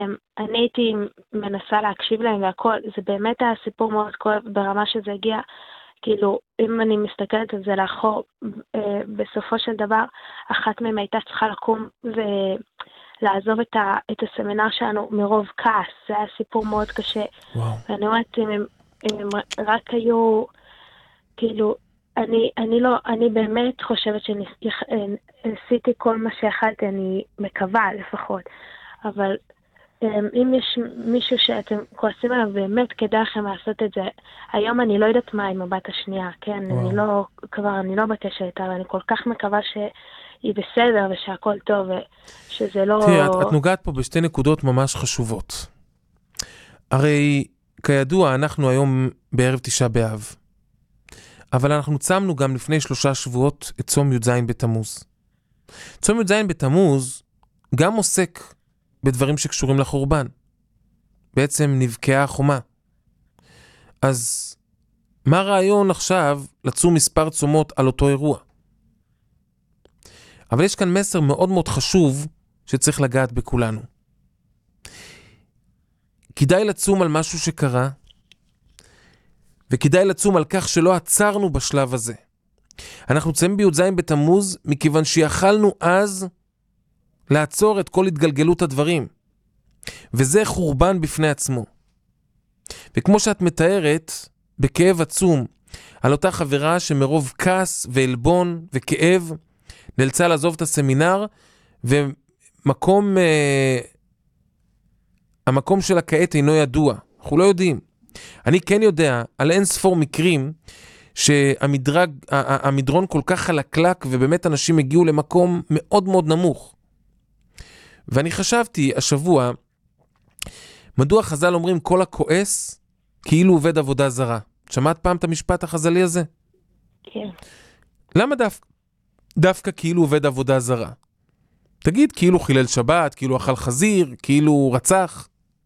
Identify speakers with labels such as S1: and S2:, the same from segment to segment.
S1: אני הייתי מנסה להקשיב להם והכל, זה באמת היה סיפור מאוד כואב ברמה שזה הגיע, כאילו, אם אני מסתכלת על זה לאחור, בסופו של דבר, אחת מהם הייתה צריכה לקום ולעזוב את הסמינר שלנו מרוב כעס, זה היה סיפור מאוד קשה.
S2: וואו.
S1: ואני אומרת, אם הם רק היו, כאילו, אני באמת חושבת שעשיתי כל מה שיכלתי, אני מקווה לפחות, אבל אם יש מישהו שאתם כועסים עליו, באמת כדאי לכם לעשות את זה. היום אני לא יודעת מה עם הבת השנייה, כן? אני לא בקשר איתה, ואני כל כך מקווה שהיא בסדר ושהכל טוב, ושזה לא...
S2: תראה, את נוגעת פה בשתי נקודות ממש חשובות. הרי כידוע, אנחנו היום בערב תשעה באב. אבל אנחנו צמנו גם לפני 3 שבועות את צום י"ז בתמוז. צום י"ז בתמוז גם עוסק בדברים שקשורים לחורבן. בעצם נבקעה החומה. אז מה הרעיון עכשיו לצום מספר צומות על אותו אירוע? אבל יש כאן מסר מאוד מאוד חשוב שצריך לגעת בכולנו. כדאי לצום על משהו שקרה, וכדאי לצום על כך שלא עצרנו בשלב הזה. אנחנו צמים בי"ז בתמוז מכיוון שיכלנו אז לעצור את כל התגלגלות הדברים. וזה חורבן בפני עצמו. וכמו שאת מתארת, בכאב עצום, על אותה חברה שמרוב כעס ואלבון וכאב, נאלצה לעזוב את הסמינר, המקום שלה כעת אינו ידוע. אנחנו לא יודעים. אני כן יודע על אין ספור מקרים שהמדרון כל כך חלקלק, ובאמת אנשים הגיעו למקום מאוד מאוד נמוך. ואני חשבתי השבוע, מדוע חז"ל אומרים כל הכועס כאילו עובד עבודה זרה? שמעת פעם את המשפט החז"לי הזה?
S1: כן.
S2: למה דווקא כאילו עובד עבודה זרה? תגיד, כאילו חילל שבת, כאילו אכל חזיר, כאילו רצח.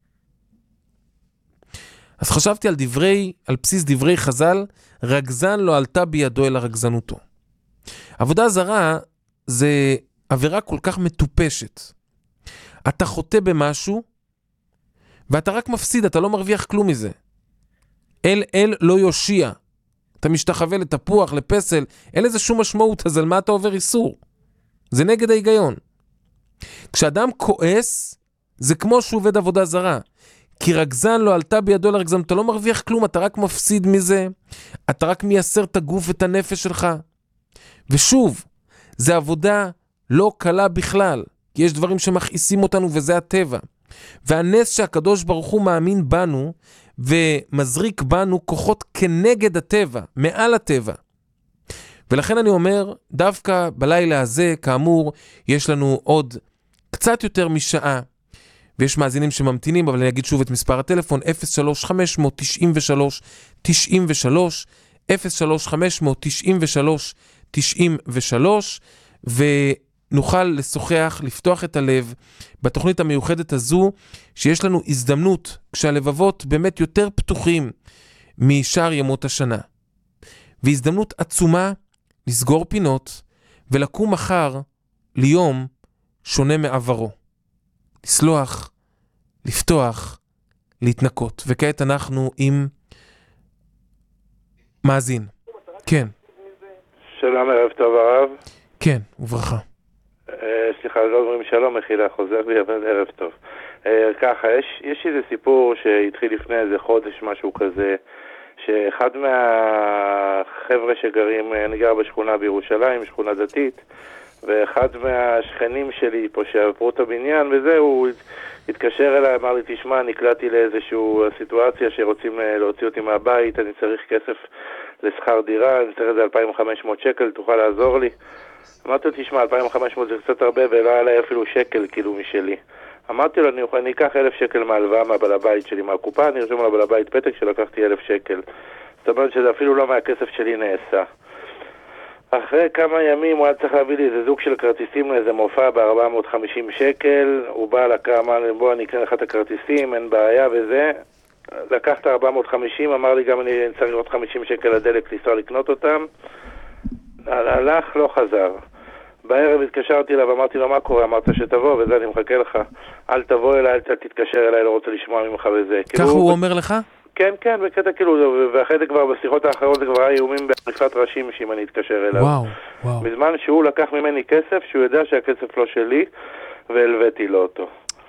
S2: אז חשבתי על בסיס דברי חז"ל, רגזן לא עלתה בידו אל הרגזנותו. עבודה זרה זה עבירה כל כך מטופשת. אתה חוטא במשהו, ואתה רק מפסיד, אתה לא מרוויח כלום מזה. אל לא יושיע. אתה משתחווה לתפוח, לפסל, אין לזה שום משמעות, אז על מה אתה עובר איסור? זה נגד ההיגיון. כשאדם כועס, זה כמו שהוא עובד עבודה זרה. כי רגזן לא עלתה בידו לרגזן, אתה לא מרוויח כלום, אתה רק מפסיד מזה, אתה רק מייסר את הגוף ואת הנפש שלך. ושוב, זה עבודה לא קלה בכלל, כי יש דברים שמכעיסים אותנו וזה הטבע. והנס שהקדוש ברוך הוא מאמין בנו, ומזריק בנו כוחות כנגד הטבע, מעל הטבע. ולכן אני אומר, דווקא בלילה הזה, כאמור, יש לנו עוד קצת יותר משעה, ויש מאזינים שממתינים, אבל אני אגיד שוב את מספר הטלפון, 03-593-93, 03-593-93, ונוכל לשוחח, לפתוח את הלב בתוכנית המיוחדת הזו, שיש לנו הזדמנות, כשהלבבות באמת יותר פתוחים משאר ימות השנה. והזדמנות עצומה לסגור פינות, ולקום מחר ליום שונה מעברו. לסלוח, לפתוח, להתנקות. וכעת אנחנו עם מאזין. כן.
S3: שלום, ערב טוב הרב.
S2: כן, וברכה.
S3: סליחה, לא אומרים שלום, מחילה, חוזר לי, אבל ערב טוב. ככה, יש איזה סיפור שהתחיל לפני איזה חודש, משהו כזה, שאחד מהחבר'ה שגרים, אני גר בשכונה בירושלים, שכונה דתית, ואחד מהשכנים שלי פה שעברו את הבניין וזה, הוא התקשר אליי, אמר לי, תשמע, נקלעתי לאיזשהו סיטואציה שרוצים להוציא אותי מהבית, אני צריך כסף לשכר דירה, אני צריך איזה 2,500 שקל, תוכל לעזור לי? אמרתי לו, תשמע, 2,500 זה קצת הרבה, ולא היה לי אפילו שקל כאילו משלי. אמרתי לו, אני אקח 1,000 שקל מהלוואה מהבעל הבית שלי, מהקופה, אני ארשום לבעל הבית פתק שלקחתי 1,000 שקל. זאת אומרת שזה אפילו לא מהכסף שלי נעשה. אחרי כמה ימים הוא היה צריך להביא לי איזה זוג של כרטיסים לאיזה מופע ב-450 שקל, הוא בא לקרא, אמר לי, בוא אני אקרא לך את הכרטיסים, אין בעיה וזה. לקח את 450, אמר לי גם אני צריך לראות 50 שקל לדלק לנסוע לקנות אותם. הלך, לא חזר. בערב התקשרתי אליו, אמרתי לו, מה קורה? אמרת שתבוא, וזה אני מחכה לך. אל תבוא אליי, אל תתקשר אליי, לא רוצה לשמוע ממך וזה.
S2: ככה הוא אומר לך?
S3: כן, כן, בקטע כאילו, ואחרי זה כבר בשיחות האחרות זה כבר היה איומים בעריפת ראשים שאם אני אתקשר אליו.
S2: וואו.
S3: בזמן שהוא לקח ממני כסף, שהוא יודע שהכסף לא שלי, והלוויתי לו אותו.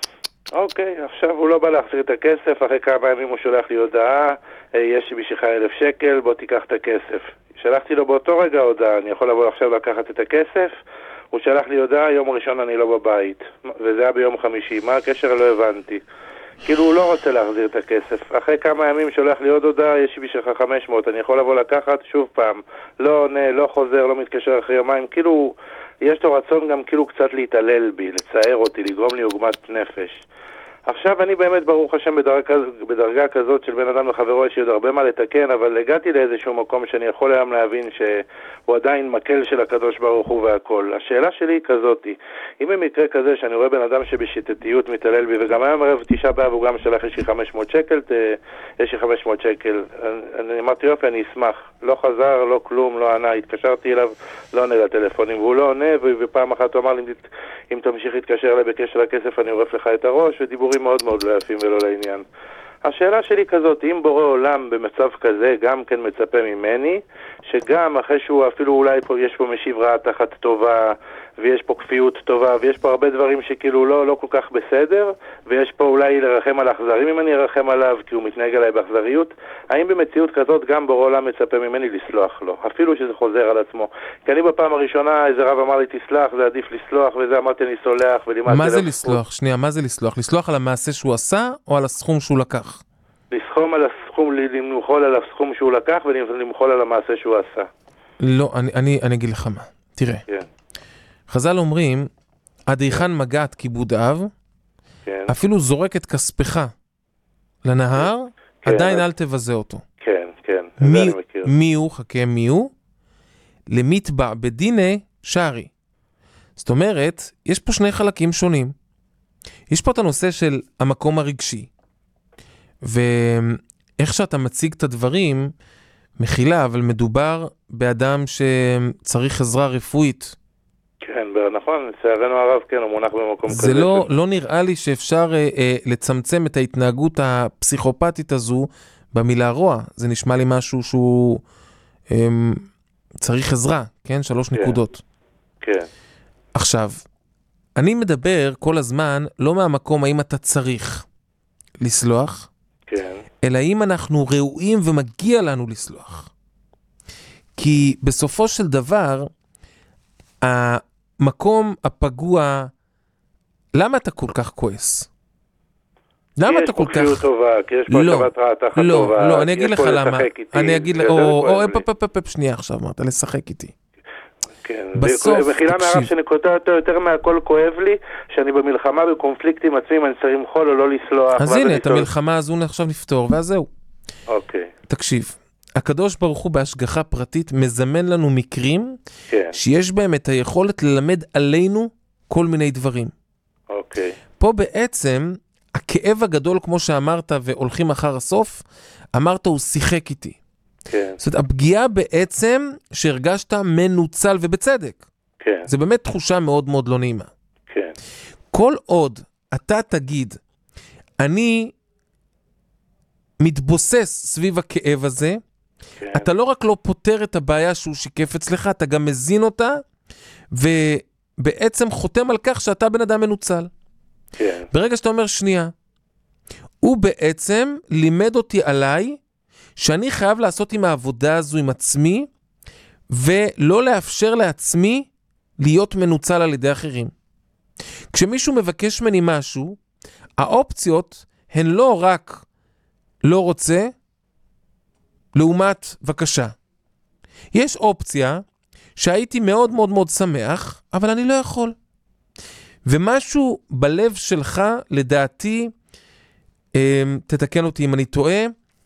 S3: אוקיי, עכשיו הוא לא בא להחזיר את הכסף, אחרי כמה ימים הוא שולח לי הודעה, יש לי בשבילך 1,000 שקל, בוא תיקח את הכסף. שלחתי לו באותו רגע הודעה, אני יכול לבוא עכשיו לקחת את הכסף, הוא שלח לי הודעה, יום ראשון אני לא בבית, וזה היה ביום חמישי, מה הקשר? לא הבנתי. כאילו הוא לא רוצה להחזיר את הכסף. אחרי כמה ימים שולח לי עוד הודעה, יש לי בשבילך 500, אני יכול לבוא לקחת שוב פעם, לא עונה, לא חוזר, לא מתקשר אחרי יומיים, כאילו יש לו רצון גם כאילו קצת להתעלל בי, לצער אותי, לגרום לי עוגמת נפש. עכשיו אני באמת ברוך השם בדרגה כזאת של בן אדם לחברו, יש לי עוד הרבה מה לתקן, אבל הגעתי לאיזשהו מקום שאני יכול היום להבין שהוא עדיין מקל של הקדוש ברוך הוא והכל. השאלה שלי היא כזאת, אם במקרה כזה שאני רואה בן אדם שבשיטתיות מתעלל בי, וגם היום ערב 9 באב הוא גם שלח יש לי 500 שקל, יש לי 500 שקל, אני אמרתי יופי, אני אשמח. לא חזר, לא כלום, לא ענה, התקשרתי אליו, לא עונה לטלפונים, והוא לא עונה, ופעם אחת הוא אמר לי, אם תמשיך להתקשר אליי בקשר לכסף אני עורף לך את הראש, ודיבורים מאוד מאוד לא יפים ולא לעניין. השאלה שלי כזאת, אם בורא עולם במצב כזה גם כן מצפה ממני, שגם אחרי שהוא אפילו אולי פה יש פה משיב רעה תחת טובה, ויש פה כפיות טובה, ויש פה הרבה דברים שכאילו לא כל כך בסדר, ויש פה אולי לרחם על האכזרים אם אני ארחם עליו, כי הוא מתנהג עליי באכזריות, האם במציאות כזאת גם בורא עולם מצפה ממני לסלוח לו, אפילו שזה חוזר על עצמו? כי אני בפעם הראשונה, איזה רב אמר לי תסלח, זה עדיף לסלוח, וזה אמרתי אני סולח,
S2: מה זה לסלוח? שנייה, מה זה לסלוח? לסלוח על המעשה שהוא עשה, או על הסכום שהוא לקח?
S3: לסכום על הסכום, למחול על הסכום שהוא לקח, ולמחול על המעשה שהוא עשה.
S2: לא, אני אגיד לך מה. תראה.
S3: כן.
S2: חז"ל אומרים, עד היכן מגעת כיבוד אב,
S3: כן.
S2: אפילו זורק את כספך לנהר,
S3: כן.
S2: עדיין אל תבזה אותו.
S3: כן, כן. זה אני מכיר.
S2: מי הוא? חכה, מי הוא? למתבע בדיני שערי. זאת אומרת, יש פה שני חלקים שונים. יש פה את הנושא של המקום הרגשי. ואיך שאתה מציג את הדברים, מחילה, אבל מדובר באדם שצריך עזרה רפואית.
S3: כן, נכון, לצערנו הרב, כן, הוא מונח במקום כזה.
S2: זה לא נראה לי שאפשר לצמצם את ההתנהגות הפסיכופתית הזו במילה רוע. זה נשמע לי משהו שהוא צריך עזרה, כן? 3 נקודות.
S3: כן.
S2: עכשיו, אני מדבר כל הזמן לא מהמקום האם אתה צריך לסלוח,
S3: כן.
S2: אלא אם אנחנו ראויים ומגיע לנו לסלוח. כי בסופו של דבר, המקום הפגוע, למה אתה כל כך כועס? למה אתה כל כך...
S3: כי יש פה טובה, כי יש פה שבת רעה תחת טובה.
S2: לא, אני אגיד לך למה. אני אגיד לך, שנייה עכשיו, אמרת, לשחק איתי.
S3: כן,
S2: בסוף,
S3: ומחילה מהרב שאני קוטע אותו יותר מהכל כואב לי, שאני במלחמה בקונפליקטים עצמיים, אני צריך למחול או לא לסלוח.
S2: אז הנה, את המלחמה הזו עכשיו נפתור, ואז זהו.
S3: אוקיי.
S2: תקשיב, הקדוש ברוך הוא בהשגחה פרטית מזמן לנו מקרים, שיש בהם את היכולת ללמד עלינו כל מיני דברים.
S3: אוקיי.
S2: פה בעצם, הכאב הגדול, כמו שאמרת, והולכים אחר הסוף, אמרת, הוא שיחק איתי.
S3: כן.
S2: זאת אומרת, הפגיעה בעצם שהרגשת מנוצל ובצדק.
S3: כן.
S2: זה באמת תחושה מאוד מאוד לא נעימה.
S3: כן.
S2: כל עוד אתה תגיד, אני מתבוסס סביב הכאב הזה,
S3: כן.
S2: אתה לא רק לא פותר את הבעיה שהוא שיקף אצלך, אתה גם מזין אותה, ובעצם חותם על כך שאתה בן אדם מנוצל.
S3: כן.
S2: ברגע שאתה אומר שנייה, הוא בעצם לימד אותי עליי, שאני חייב לעשות עם העבודה הזו עם עצמי, ולא לאפשר לעצמי להיות מנוצל על ידי אחרים. כשמישהו מבקש ממני משהו, האופציות הן לא רק לא רוצה, לעומת בקשה. יש אופציה שהייתי מאוד מאוד מאוד שמח, אבל אני לא יכול. ומשהו בלב שלך, לדעתי, תתקן אותי אם אני טועה,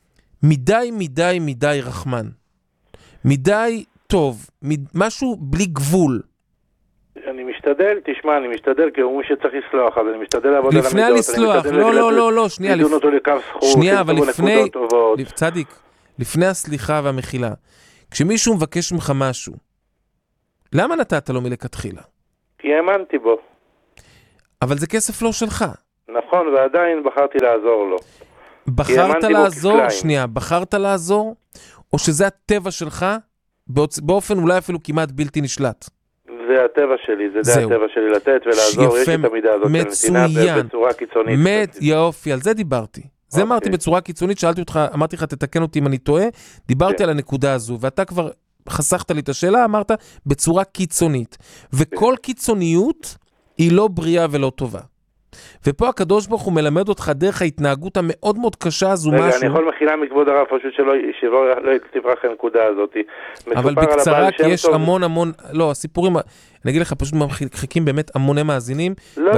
S2: מדי רחמן. מדי טוב. משהו בלי גבול.
S3: אני משתדל, תשמע, אני משתדל, כי הוא שצריך לסלוח, אז אני משתדל לעבוד על המידות.
S2: לפני לסלוח, לא, שנייה.
S3: לדון אותו לכף זכות,
S2: שנייה, אבל צדיק, לפני הסליחה והמחילה. כשמישהו מבקש ממך משהו, למה נתת לו מלכתחילה?
S3: כי האמנתי בו.
S2: אבל זה כסף לא שלך.
S3: נכון, ועדיין בחרתי לעזור לו.
S2: בחרת לעזור, שנייה, בחרת לעזור, או שזה הטבע שלך, באופן אולי אפילו כמעט בלתי נשלט?
S3: זה הטבע שלי, זה הטבע שלי לתת ולעזור, יש את המידה הזאת של נתינה בצורה קיצונית.
S2: יופי, על זה דיברתי. זה אמרתי בצורה קיצונית, שאלתי אותך, אמרתי לך, תתקן אותי אם אני טועה, דיברתי על הנקודה הזו, ואתה כבר חסכת לי את השאלה, אמרת בצורה קיצונית. וכל קיצוניות היא לא בריאה ולא טובה. ופה הקדוש ברוך הוא מלמד אותך דרך ההתנהגות המאוד מאוד קשה הזו משהו.
S3: רגע, אני יכול מחילה מכבוד הרב, פשוט שלא תברח הנקודה הזאת.
S2: אבל בקצרה, כי יש המון, לא, הסיפורים, אני אגיד לך, פשוט מחכים באמת המוני מאזינים.
S3: לא,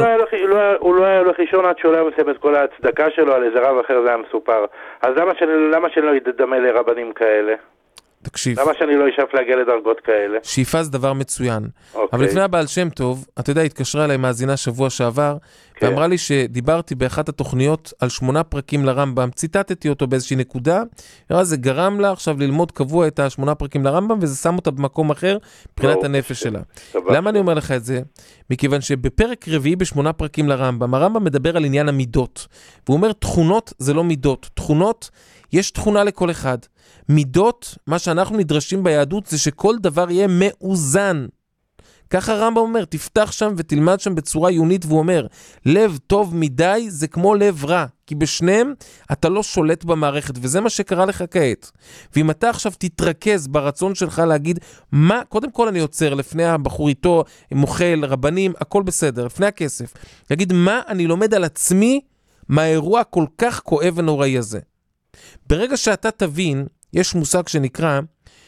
S3: הוא לא היה הולך לישון עד שהוא לא היה מסיים את כל ההצדקה שלו על איזה רב אחר, זה היה מסופר. אז למה שאני לא ידמה לרבנים כאלה?
S2: תקשיב.
S3: למה שאני לא אשאף להגיע לדרגות כאלה?
S2: שאיפה זה דבר מצוין. אבל לפני הבעל שם טוב, אתה יודע, התקשרה אליי מאזינה שבוע שעבר, ואמרה לי שדיברתי באחת התוכניות על 8 פרקים לרמב"ם, ציטטתי אותו באיזושהי נקודה, זה גרם לה עכשיו ללמוד קבוע את 8 פרקים לרמב"ם, וזה שם אותה במקום אחר, מבחינת הנפש שלה. למה אני אומר לך את זה? מכיוון שבפרק רביעי ב8 פרקים לרמב"ם, הרמב"ם מדבר על עניין המידות, והוא אומר, תכונות זה לא מידות. תכונות, יש תכונה לכל אחד. מידות, מה שאנחנו נדרשים ביהדות זה שכל דבר יהיה מאוזן. ככה הרמב"ם אומר, תפתח שם ותלמד שם בצורה עיונית, והוא אומר, לב טוב מדי זה כמו לב רע, כי בשניהם אתה לא שולט במערכת, וזה מה שקרה לך כעת. ואם אתה עכשיו תתרכז ברצון שלך להגיד, מה, קודם כל אני יוצר לפני הבחור איתו, מוכל, רבנים, הכל בסדר, לפני הכסף. להגיד, מה אני לומד על עצמי מהאירוע כל כך כואב ונוראי הזה. ברגע שאתה תבין, יש מושג שנקרא,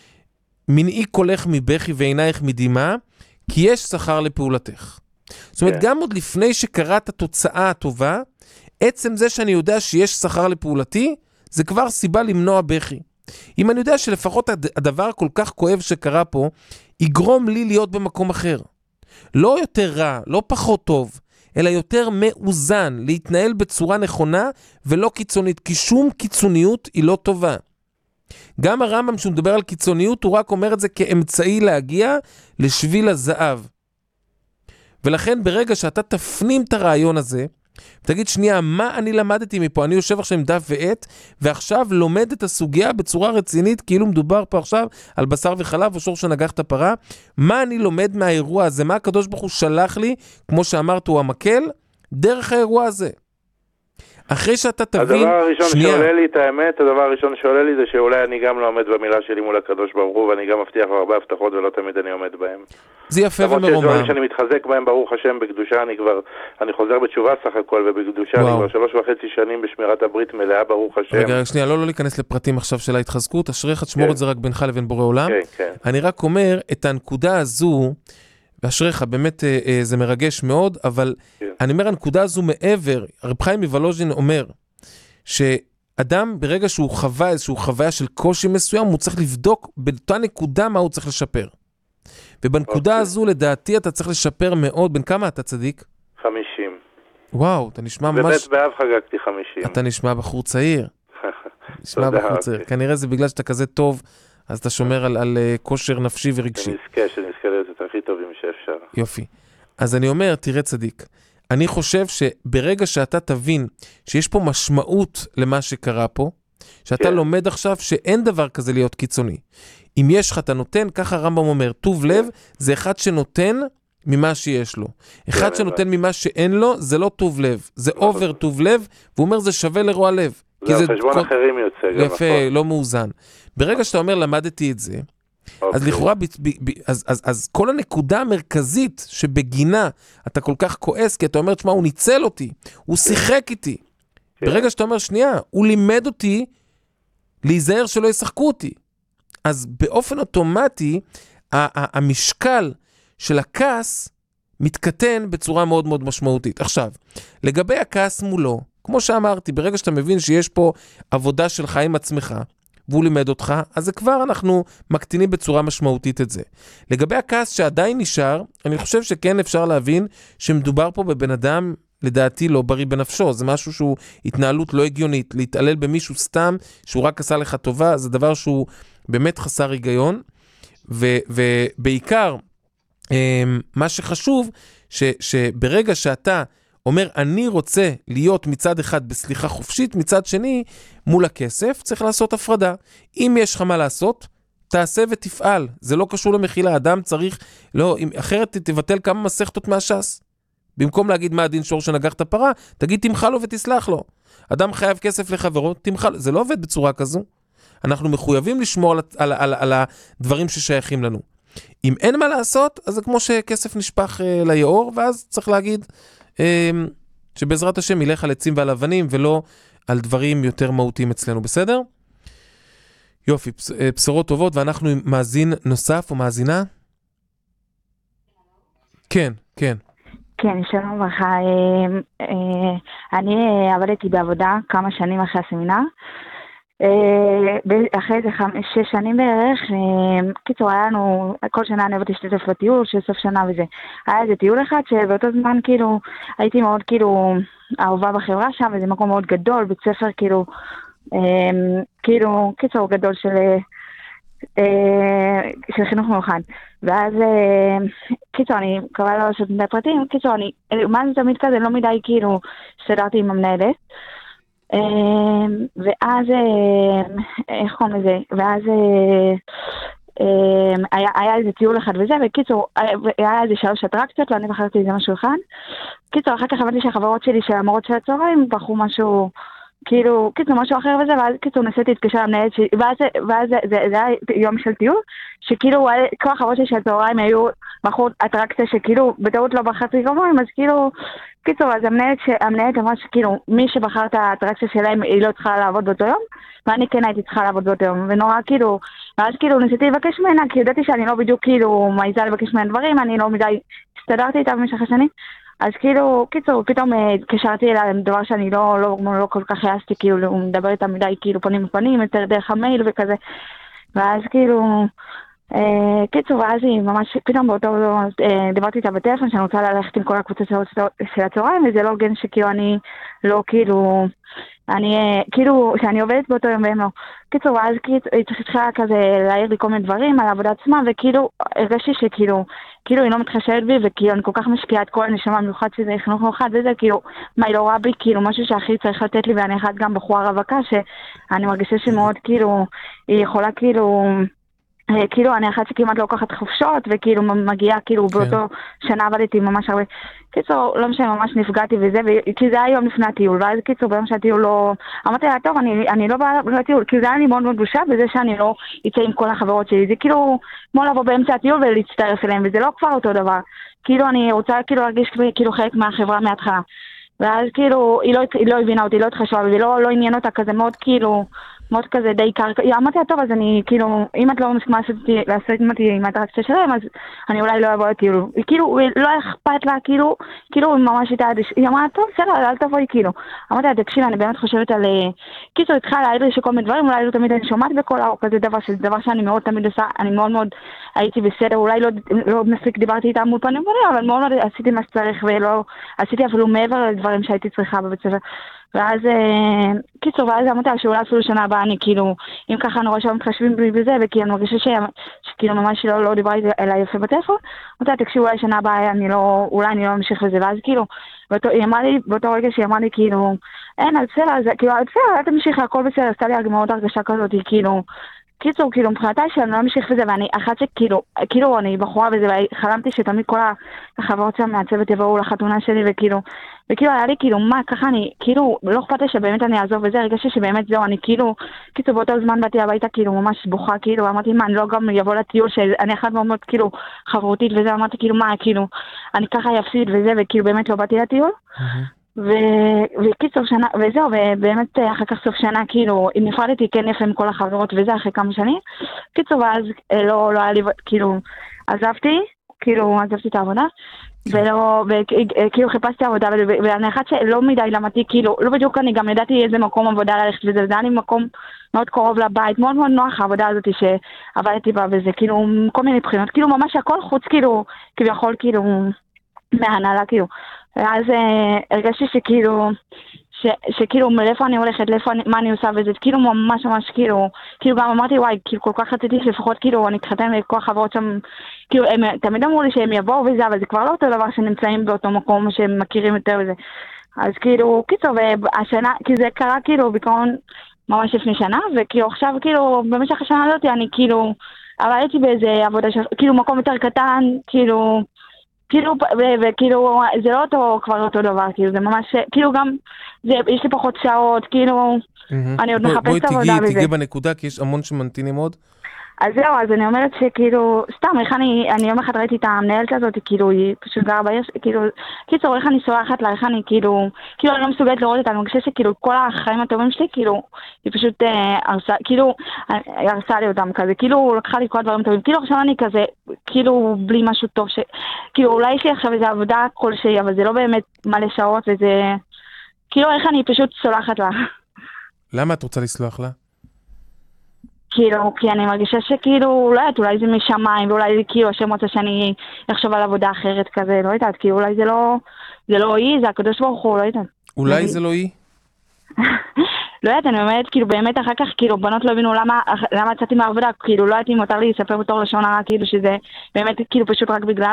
S2: מנעי קולך מבכי ועינייך מדמעה, כי יש שכר לפעולתך. זאת אומרת, גם עוד לפני שקראת התוצאה הטובה, עצם זה שאני יודע שיש שכר לפעולתי, זה כבר סיבה למנוע בכי. אם אני יודע שלפחות הדבר כל כך כואב שקרה פה, יגרום לי להיות במקום אחר. לא יותר רע, לא פחות טוב, אלא יותר מאוזן, להתנהל בצורה נכונה ולא קיצונית, כי שום קיצוניות היא לא טובה. גם הרמב"ם שהוא מדבר על קיצוניות, הוא רק אומר את זה כאמצעי להגיע לשביל הזהב. ולכן ברגע שאתה תפנים את הרעיון הזה, תגיד שנייה, מה אני למדתי מפה? אני יושב עכשיו עם דף ועט, ועכשיו לומד את הסוגיה בצורה רצינית, כאילו מדובר פה עכשיו על בשר וחלב, או שור שנגח את הפרה. מה אני לומד מהאירוע הזה? מה הקדוש ברוך הוא שלח לי, כמו שאמרת, הוא המקל, דרך האירוע הזה. אחרי שאתה תבין...
S3: הדבר הראשון שעולה לי את האמת, הדבר הראשון שעולה לי זה שאולי אני גם לא עומד במילה שלי מול הקדוש ברוך הוא, ואני גם מבטיח הרבה הבטחות ולא תמיד אני עומד בהם.
S2: זה יפה ומרומם.
S3: למרות שיש שאני מתחזק בהם, ברוך השם, בקדושה אני חוזר בתשובה סך הכל, ובקדושה אני כבר 3.5 שנים בשמירת הברית מלאה, ברוך השם.
S2: רגע, שנייה, לא להיכנס לפרטים עכשיו של ההתחזקות, אשריך, תשמור את זה רק בינך לבין בורא עולם. אני רק אומר, את הנקודה הזו, ואשריך, באמת זה מרגש מאוד, אבל אני אומר, הנקודה הזו מעבר, רב חיים מוולוז'ין אומר, שאדם ברגע שהוא חווה איזשהו חוויה של קושי מסוים, הוא צריך לבדוק באותה נקודה מה הוא צריך לשפר. ובנקודה הזו, לדעתי, אתה צריך לשפר מאוד. בין כמה אתה צדיק?
S3: 50.
S2: וואו, אתה נשמע ממש...
S3: בבית באב חגגתי 50.
S2: אתה נשמע בחור צעיר. נשמע בחור צעיר. כנראה זה בגלל שאתה כזה טוב, אז אתה שומר על כושר נפשי ורגשי.
S3: שנזכה להיות את הכי טובים שאפשר.
S2: יופי. אז אני אומר, תראה צדיק, אני חושב שברגע שאתה תבין שיש פה משמעות למה שקרה פה, שאתה לומד עכשיו שאין דבר כזה להיות קיצוני. אם יש לך, אתה נותן, ככה הרמב"ם אומר, טוב לב זה אחד שנותן ממה שיש לו. אחד שנותן ממה שאין לו, זה לא טוב לב. זה אובר טוב לב, והוא אומר זה שווה לרוע לב.
S3: זה חשבון אחרים יוצא.
S2: יפה, לא מאוזן. ברגע שאתה אומר, למדתי את זה, אז לכאורה, אז כל הנקודה המרכזית שבגינה אתה כל כך כועס, כי אתה אומר, תשמע, הוא ניצל אותי, הוא שיחק איתי. ברגע שאתה אומר, שנייה, הוא לימד אותי להיזהר שלא ישחקו אותי. אז באופן אוטומטי, המשקל של הכעס מתקטן בצורה מאוד מאוד משמעותית. עכשיו, לגבי הכעס מולו, כמו שאמרתי, ברגע שאתה מבין שיש פה עבודה שלך עם עצמך, והוא לימד אותך, אז זה כבר אנחנו מקטינים בצורה משמעותית את זה. לגבי הכעס שעדיין נשאר, אני חושב שכן אפשר להבין שמדובר פה בבן אדם, לדעתי לא בריא בנפשו, זה משהו שהוא התנהלות לא הגיונית, להתעלל במישהו סתם, שהוא רק עשה לך טובה, זה דבר שהוא באמת חסר היגיון, ובעיקר, מה שחשוב, שברגע שאתה אומר, אני רוצה להיות מצד אחד בסליחה חופשית, מצד שני, מול הכסף, צריך לעשות הפרדה. אם יש לך מה לעשות, תעשה ותפעל. זה לא קשור למחילה, אדם צריך, לא, אחרת תבטל כמה מסכתות מהש"ס. במקום להגיד מה הדין שור שנגח את הפרה, תגיד תמחה לו ותסלח לו. אדם חייב כסף לחברו, תמחה לו. זה לא עובד בצורה כזו. אנחנו מחויבים לשמור על הדברים ששייכים לנו. אם אין מה לעשות, אז זה כמו שכסף נשפך ליאור, ואז צריך להגיד שבעזרת השם ילך על עצים ועל אבנים, ולא על דברים יותר מהותיים אצלנו, בסדר? יופי, בשורות טובות, ואנחנו עם מאזין נוסף או מאזינה? כן, כן.
S4: כן, שלום לך. אני עבדתי בעבודה כמה שנים אחרי הסמינר. אחרי זה 6 שנים בערך, קיצור, היה לנו, כל שנה אני עבדתי להשתתף בטיול של סוף שנה וזה. היה איזה טיול אחד שבאותו זמן כאילו, הייתי מאוד כאילו אהובה בחברה שם, וזה מקום מאוד גדול, בית ספר כאילו, קיצור גדול של חינוך מיוחד. ואז, קיצור, אני מקווה לא לעשות מדי פרטים, קיצור, מה זה תמיד כזה, לא מדי כאילו, סדרתי עם המנהלת. ואז, איך קוראים לזה? ואז היה איזה טיול אחד וזה, וקיצור, היה איזה 3 אטרקציות, ואני בחרתי איזה משהו אחד. קיצור, אחר כך הבנתי שהחברות שלי של המורות של הצהריים בחרו משהו, כאילו, קיצור, משהו אחר וזה, ואז קיצור נסעתי להתקשר למנהלת שלי, ואז זה היה יום של טיול, שכאילו כל החברות שלי של הצהריים היו בחרו אטרקציה שכאילו, בטעות לא בחרתי כמוהם, אז כאילו, קיצור, אז המנהלת אמרה שכאילו, מי שבחר את האטרקציה שלהם, היא לא צריכה לעבוד באותו יום, ואני כן הייתי צריכה לעבוד באותו יום, ונורא כאילו, ואז כאילו ניסיתי לבקש ממנה, כי ידעתי שאני לא בדיוק כאילו מעיזה לבקש ממנה דברים, אני לא מדי הסתדרתי איתה במשך השנים, אז כאילו, קיצור, פתאום קשרתי אליה דבר שאני לא כל כך העסתי, כאילו, הוא מדבר איתה מדי, כאילו, פנים בפנים, יותר דרך המייל וכזה, ואז כאילו, קיצור, ואז היא ממש, פתאום באותו, דיברתי איתה בטלפון, שאני רוצה ללכת עם כל הקבוצה של הצהריים, וזה לא הוגן שכאילו אני לא כאילו, כאילו, שאני עובדת באותו יום והם לא. קיצור, ואז היא צריכה כזה להעיר לי כל מיני דברים על העבודה עצמה, וכאילו, הרגשתי שכאילו, כאילו היא לא מתחשבת בי, וכאילו אני כל כך משקיעה את כל הנשמה מיוחד שזה חינוך מיוחד, וזה כאילו, מה היא לא רואה בי, כאילו משהו שהכי צריך לתת לי, ואני אחת גם בחורה רווקה, שאני מרגישה שמאוד כאילו, היא יכולה כאילו אני אחת שכמעט לא לוקחת חופשות, וכאילו מגיעה כאילו באותו שנה עבדתי ממש הרבה. קיצור, לא משנה, ממש נפגעתי וזה, כי זה היה יום לפני הטיול, ואז קיצור, ביום שהטיול לא... אמרתי לה, טוב, אני לא באה לטיול, כי זה היה לי מאוד מאוד בושה, בזה שאני לא יצא עם כל החברות שלי. זה כאילו, כמו לבוא באמצע הטיול ולהצטרף אליהם, וזה לא כבר אותו דבר. כאילו, אני רוצה כאילו להרגיש כאילו חלק מהחברה מההתחלה. ואז כאילו, היא לא הבינה אותי, לא התחשבה, ולא עניין אותה כזה מאוד כאילו... מאוד כזה די קרקע, אמרתי לה טוב, אז אני כאילו, אם את לא מסכימה לעשות אותי עם האטרקציה שלהם, אז אני אולי לא אבוא לטיול. כאילו, לא אכפת לה, כאילו ממש איתה, היא אמרה, טוב, בסדר, אל תבואי, כאילו. אמרתי לה, תקשיב, אני באמת חושבת על, קיצור, התחילה להעיד לי שכל מיני דברים, אולי לא תמיד אני שומעת בכל האור, כזה דבר שאני מאוד תמיד עושה, אני מאוד מאוד הייתי בסדר, אולי לא מספיק דיברתי איתה מול פנים, אבל מאוד מאוד עשיתי מה שצריך, ולא, עשיתי אפילו מעבר לדברים שהייתי צריכה בבית ספר. ואז, קיצור, ואז אמרתי לה שאולי אפילו שנה הבאה אני כאילו, אם ככה אני רואה שלא מתחשבים בי בזה, וכי אני מרגישה שכאילו ממש לא דיברה אליי יפה בטלפון, אמרתי לה, תקשיב, אולי שנה הבאה אולי אני לא אמשיך לזה, ואז כאילו, היא אמרה לי, באותו רגע שהיא אמרה לי כאילו, אין, אז בסדר, כאילו, אל תמשיך, הכל בסדר, עשתה לי מאוד הרגשה כזאת, כאילו, קיצור, כאילו, מבחינתה שאני לא אמשיך בזה, ואני אחת שכאילו, אני בחורה בזה, וחלמתי שתמיד כל החברות שם מהצוות יבואו לחתונה שלי, וכאילו, היה לי כאילו, מה, ככה אני, כאילו, לא אכפת לי שבאמת אני אעזוב וזה, הרגשתי שבאמת זהו, אני כאילו, קיצור, באותו זמן באתי הביתה, כאילו, ממש בוכה, כאילו, אמרתי, מה, אני לא גם יבוא לטיול, שאני אחת מאוד, כאילו, חברותית וזה, אמרתי, כאילו, מה, כאילו, אני ככה יפסיד וזה, וכאילו, באמת לא באתי לטיול. וקיצור שנה, וזהו, ובאמת אחר כך סוף שנה, כאילו, אם נפרדתי כן יפה עם כל החברות וזה, אחרי כמה שנים. קיצור, ואז לא היה לי, כאילו, עזבתי את העבודה, וכאילו חיפשתי עבודה, ואני אחת שלא מדי למדתי, כאילו, לא בדיוק אני גם ידעתי איזה מקום עבודה ללכת, וזה היה לי מקום מאוד קרוב לבית, מאוד מאוד נוח העבודה הזאת שעבדתי בה, וזה כאילו, כל מיני בחינות, כאילו, ממש הכל חוץ, כאילו, כביכול, כאילו, מהנהלה, כאילו. ואז הרגשתי שכאילו, לאיפה אני הולכת, מה אני עושה, וזה כאילו ממש ממש כאילו כאילו גם אמרתי, וואי, כאילו כל כך רציתי שלפחות כאילו אני אתחתן וכל החברות שם, כאילו הם תמיד אמרו לי שהם יבואו וזה, אבל זה כבר לא אותו דבר שנמצאים באותו מקום שהם מכירים יותר וזה. אז כאילו, קיצור, והשנה, כי זה קרה כאילו בעיקרון ממש לפני שנה, וכאילו עכשיו כאילו במשך השנה הזאת אני כאילו עבדתי באיזה עבודה, כאילו מקום יותר קטן, כאילו, וכאילו זה לא אותו, כבר אותו דבר, כאילו זה ממש, כאילו גם, יש לי פחות שעות, כאילו, אני עוד מחפשת עבודה וזה.
S2: בואי תגיעי בנקודה, כי יש המון שממתינים עוד.
S4: אז זהו, אז אני אומרת שכאילו, סתם, איך אני יום אחד ראיתי את המנהלת הזאת, כאילו, היא פשוט גרה בעיר, כאילו, קיצור, איך אני סולחת לה, איך אני כאילו אני לא מסוגלת לראות אותה, אני מרגישה שכאילו, כל החיים הטובים שלי, כאילו, היא פשוט הרסה לי אותם כזה, כאילו, לקחה לי כל הדברים טובים, כאילו, עכשיו אני כזה, כאילו, בלי משהו טוב, כאילו, אולי יש לי עכשיו איזו עבודה כלשהי, אבל זה לא באמת מלא שעות, וזה, כאילו, איך אני פשוט סולחת לה.
S2: למה את רוצה לסלוח לה?
S4: כאילו, כי אני מרגישה שכאילו, לא יודעת, אולי זה משמיים, ואולי זה כאילו, השם רוצה שאני אחשוב על עבודה אחרת כזה, לא יודעת, כאילו, אולי זה לא היא, זה הקדוש ברוך הוא, לא יודעת.
S2: אולי זה לא היא?
S4: לא יודעת, אני אומרת, כאילו, באמת אחר כך, כאילו, בנות לא הבינו למה יצאתי מהעבודה, כאילו, לא יודעת אם מותר לי לספר בתור לשון הרע, כאילו, שזה באמת, כאילו, פשוט רק בגלל,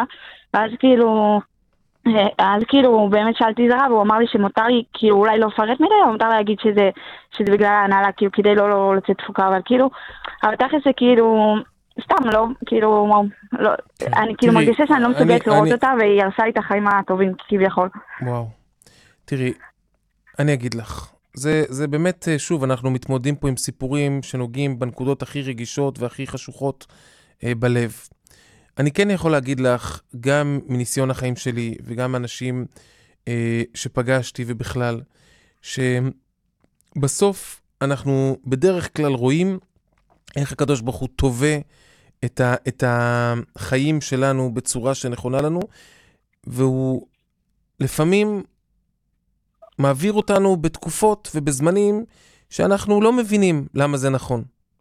S4: אז כאילו באמת שאלתי זרה והוא אמר לי שמותר לי כאילו אולי לא לפרט מדי, או מותר להגיד שזה בגלל ההנהלה, כאילו כדי לא לצאת תפוקה, אבל כאילו, אבל תכף זה כאילו, סתם לא, כאילו, לא, אני כאילו מרגישה שאני לא מסוגלת לראות אותה, והיא הרסה לי את החיים הטובים כביכול.
S2: וואו, תראי, אני אגיד לך, זה באמת, שוב, אנחנו מתמודדים פה עם סיפורים שנוגעים בנקודות הכי רגישות והכי חשוכות בלב. אני כן יכול להגיד לך, גם מניסיון החיים שלי, וגם אנשים שפגשתי ובכלל, שבסוף אנחנו בדרך כלל רואים איך הקדוש ברוך הוא טובה את החיים שלנו בצורה שנכונה לנו, והוא לפעמים מעביר אותנו בתקופות ובזמנים שאנחנו לא מבינים למה זה נכון.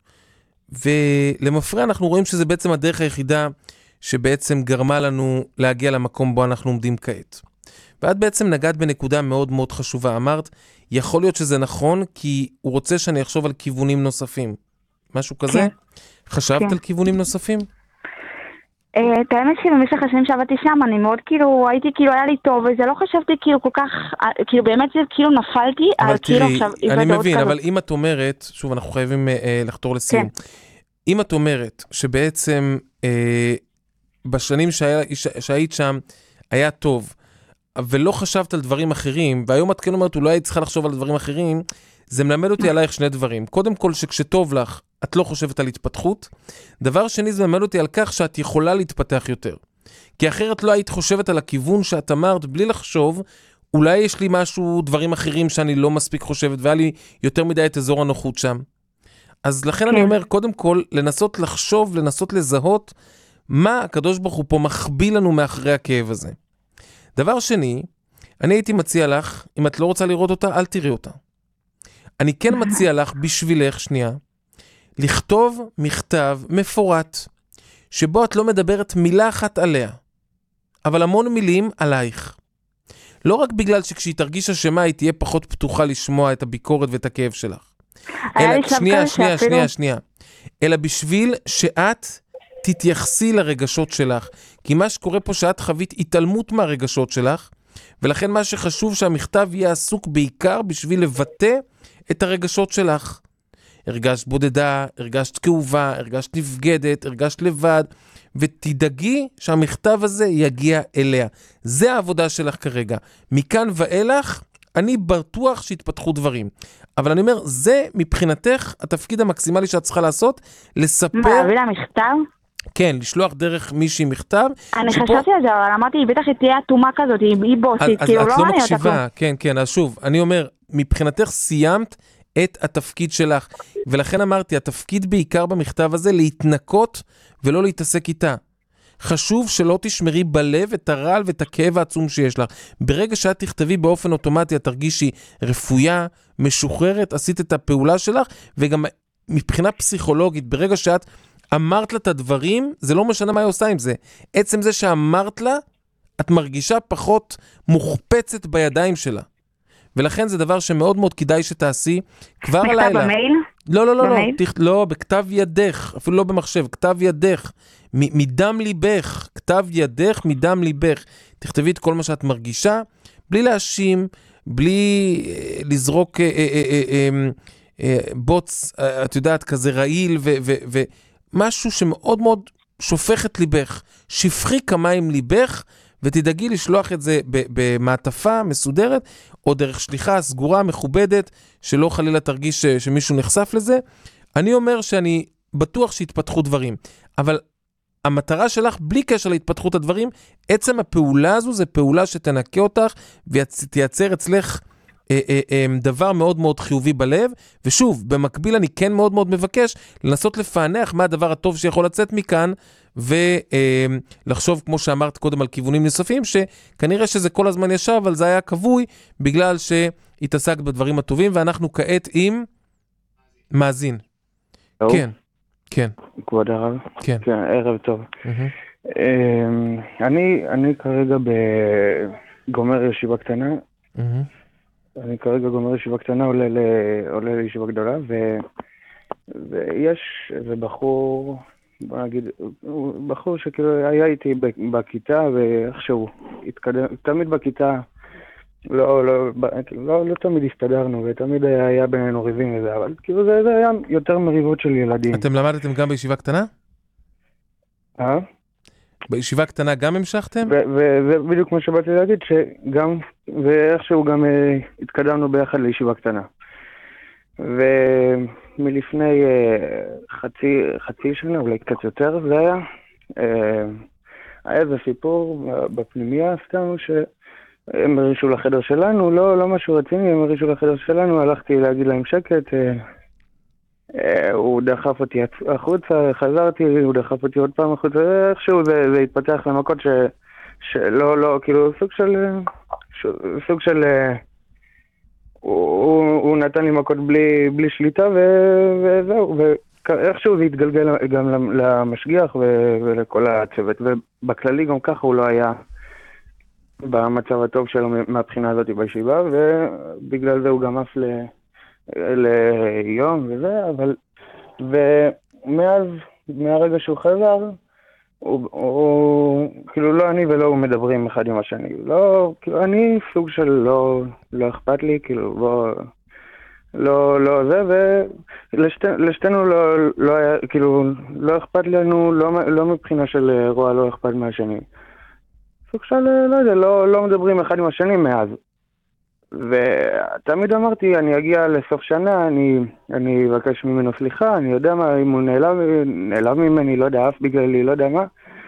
S2: ולמפרע אנחנו רואים שזה בעצם הדרך היחידה שבעצם גרמה לנו להגיע למקום בו אנחנו עומדים כעת. ואת בעצם נגעת בנקודה מאוד מאוד חשובה. אמרת, יכול להיות שזה נכון, כי הוא רוצה שאני אחשוב על כיוונים נוספים. משהו כזה?
S4: כן.
S2: חשבת על כיוונים נוספים?
S4: את האמת שבמשך השנים שעבדתי שם, אני מאוד כאילו, הייתי כאילו, היה לי טוב, וזה לא חשבתי כאילו כל כך, כאילו באמת זה כאילו נפלתי,
S2: אבל
S4: תראי,
S2: אני מבין, אבל אם את אומרת, שוב אנחנו חייבים לחתור לסיום, אם את אומרת שבעצם בשנים שהיית שם היה טוב, ולא חשבת על דברים אחרים, והיום את כן אומרת, אולי היית צריכה לחשוב על דברים אחרים, זה מלמד אותי עלייך שני דברים. קודם כל, שכשטוב לך, את לא חושבת על התפתחות. דבר שני, זה מלמד אותי על כך שאת יכולה להתפתח יותר. כי אחרת לא היית חושבת על הכיוון שאת אמרת, בלי לחשוב, אולי יש לי משהו, דברים אחרים שאני לא מספיק חושבת, והיה לי יותר מדי את אזור הנוחות שם. אז לכן אני אומר, קודם כל, לנסות לחשוב, לנסות לזהות, מה הקדוש ברוך הוא פה מחביא לנו מאחרי הכאב הזה. דבר שני, אני הייתי מציע לך, אם את לא רוצה לראות אותה, אל תראי אותה. אני כן מציע לך, בשבילך, שנייה, לכתוב מכתב מפורט, שבו את לא מדברת מילה אחת עליה, אבל המון מילים עלייך. לא רק בגלל שכשהיא תרגיש אשמה, היא תהיה פחות פתוחה לשמוע את הביקורת ואת הכאב שלך. שנייה. אלא בשביל שאת תתייחסי לרגשות שלך. כי מה שקורה פה שאת חווית התעלמות מהרגשות שלך, ולכן מה שחשוב שהמכתב יהיה עסוק בעיקר בשביל לבטא את הרגשות שלך. הרגשת בודדה, הרגשת כאובה, הרגשת נבגדת, הרגשת לבד, ותדאגי שהמכתב הזה יגיע אליה. זה העבודה שלך כרגע. מכאן ואילך, אני בטוח שהתפתחו דברים. אבל אני אומר, זה מבחינתך התפקיד המקסימלי שאת צריכה לעשות, לספר...
S4: מה, להביא לה מכתב?
S2: כן, לשלוח דרך מישהי מכתב.
S4: אני חשבתי על זה, אבל אמרתי, בטח היא תהיה אטומה כזאת, היא בוסית, כאילו לא מעניין אותה כלום.
S2: כן, אז שוב, אני אומר, מבחינתך סיימת את התפקיד שלך, ולכן אמרתי, התפקיד בעיקר במכתב הזה, להתנקות ולא להתעסק איתה. חשוב שלא תשמרי בלב את הרעל ואת הכאב העצום שיש לך. ברגע שאת תכתבי באופן אוטומטי, את תרגישי רפויה, משוחררת, עשית את הפעולה שלך, וגם מבחינה פסיכולוגית, ברגע שאת אמרת לה את הדברים, זה לא משנה מה היא עושה עם זה. עצם זה שאמרת לה, את מרגישה פחות מוחפצת בידיים שלה. ולכן זה דבר שמאוד מאוד כדאי שתעשי כבר הלילה.
S4: מכתב במייל?
S2: לא, לא, לא, לא,
S4: במייל?
S2: לא, בכתב ידך, אפילו לא במחשב, כתב ידך, מדם ליבך, כתב ידך מדם ליבך. תכתבי את כל מה שאת מרגישה, בלי להאשים, בלי לזרוק בוץ, את יודעת, כזה רעיל, ומשהו שמאוד מאוד שופך את ליבך. שפכי כמים ליבך, ותדאגי לשלוח את זה במעטפה מסודרת, או דרך שליחה סגורה, מכובדת, שלא חלילה תרגיש שמישהו נחשף לזה. אני אומר שאני בטוח שהתפתחו דברים, אבל המטרה שלך, בלי קשר להתפתחות הדברים, עצם הפעולה הזו זה פעולה שתנקה אותך, ותייצר אצלך דבר מאוד מאוד חיובי בלב, ושוב, במקביל אני כן מאוד מאוד מבקש לנסות לפענח מה הדבר הטוב שיכול לצאת מכאן, ולחשוב כמו שאמרת קודם על כיוונים נוספים, שכנראה שזה כל הזמן ישב, אבל זה היה כבוי, בגלל שהתעסקת בדברים הטובים, ואנחנו כעת עם מאזין. כן, כן.
S5: כבוד הרב.
S2: כן.
S5: כן, ערב טוב. אני כרגע גומר ישיבה קטנה. אני כרגע גומר ישיבה קטנה, עולה לישיבה גדולה, ויש איזה בחור, בוא נגיד, בחור שכאילו היה איתי בכיתה, ואיכשהו התקדם, תמיד בכיתה, לא תמיד הסתדרנו, ותמיד היה בינינו ריבים וזה, אבל כאילו זה היה יותר מריבות של ילדים.
S2: אתם למדתם גם בישיבה קטנה? בישיבה קטנה גם המשכתם?
S5: וזה בדיוק מה שבאתי להגיד, שגם, ואיכשהו גם התקדמנו ביחד לישיבה קטנה. ומלפני חצי שנה, אולי קצת יותר, זה היה איזה סיפור בפנימיה, סתם שהם הרישו לחדר שלנו, לא משהו רציני, הם הרישו לחדר שלנו, הלכתי להגיד להם שקט, הוא דחף אותי החוצה, חזרתי, הוא דחף אותי עוד פעם החוצה, איכשהו זה התפתח למכות שלא, כאילו סוג של הוא נתן לי מכות בלי שליטה וזהו, ואיכשהו זה התגלגל גם למשגיח ולכל הצוות, ובכללי גם ככה הוא לא היה במצב הטוב שלו מהבחינה הזאת בישיבה, ובגלל זה הוא גם אף ליום וזה, אבל ומאז, מהרגע שהוא חזר, הוא כאילו לא אני ולא הוא מדברים אחד עם השני, לא, כאילו אני סוג של לא אכפת לי, כאילו לא זה, ולשתינו לא היה, כאילו לא אכפת לנו, לא מבחינה של רוע, לא אכפת מהשני, סוג של לא יודע, לא מדברים אחד עם השני מאז. ותמיד אמרתי, אני אגיע לסוף שנה, אני אבקש ממנו סליחה, אני יודע מה, אם הוא נעלב ממני, לא יודע, אף בגללי, לא יודע מה.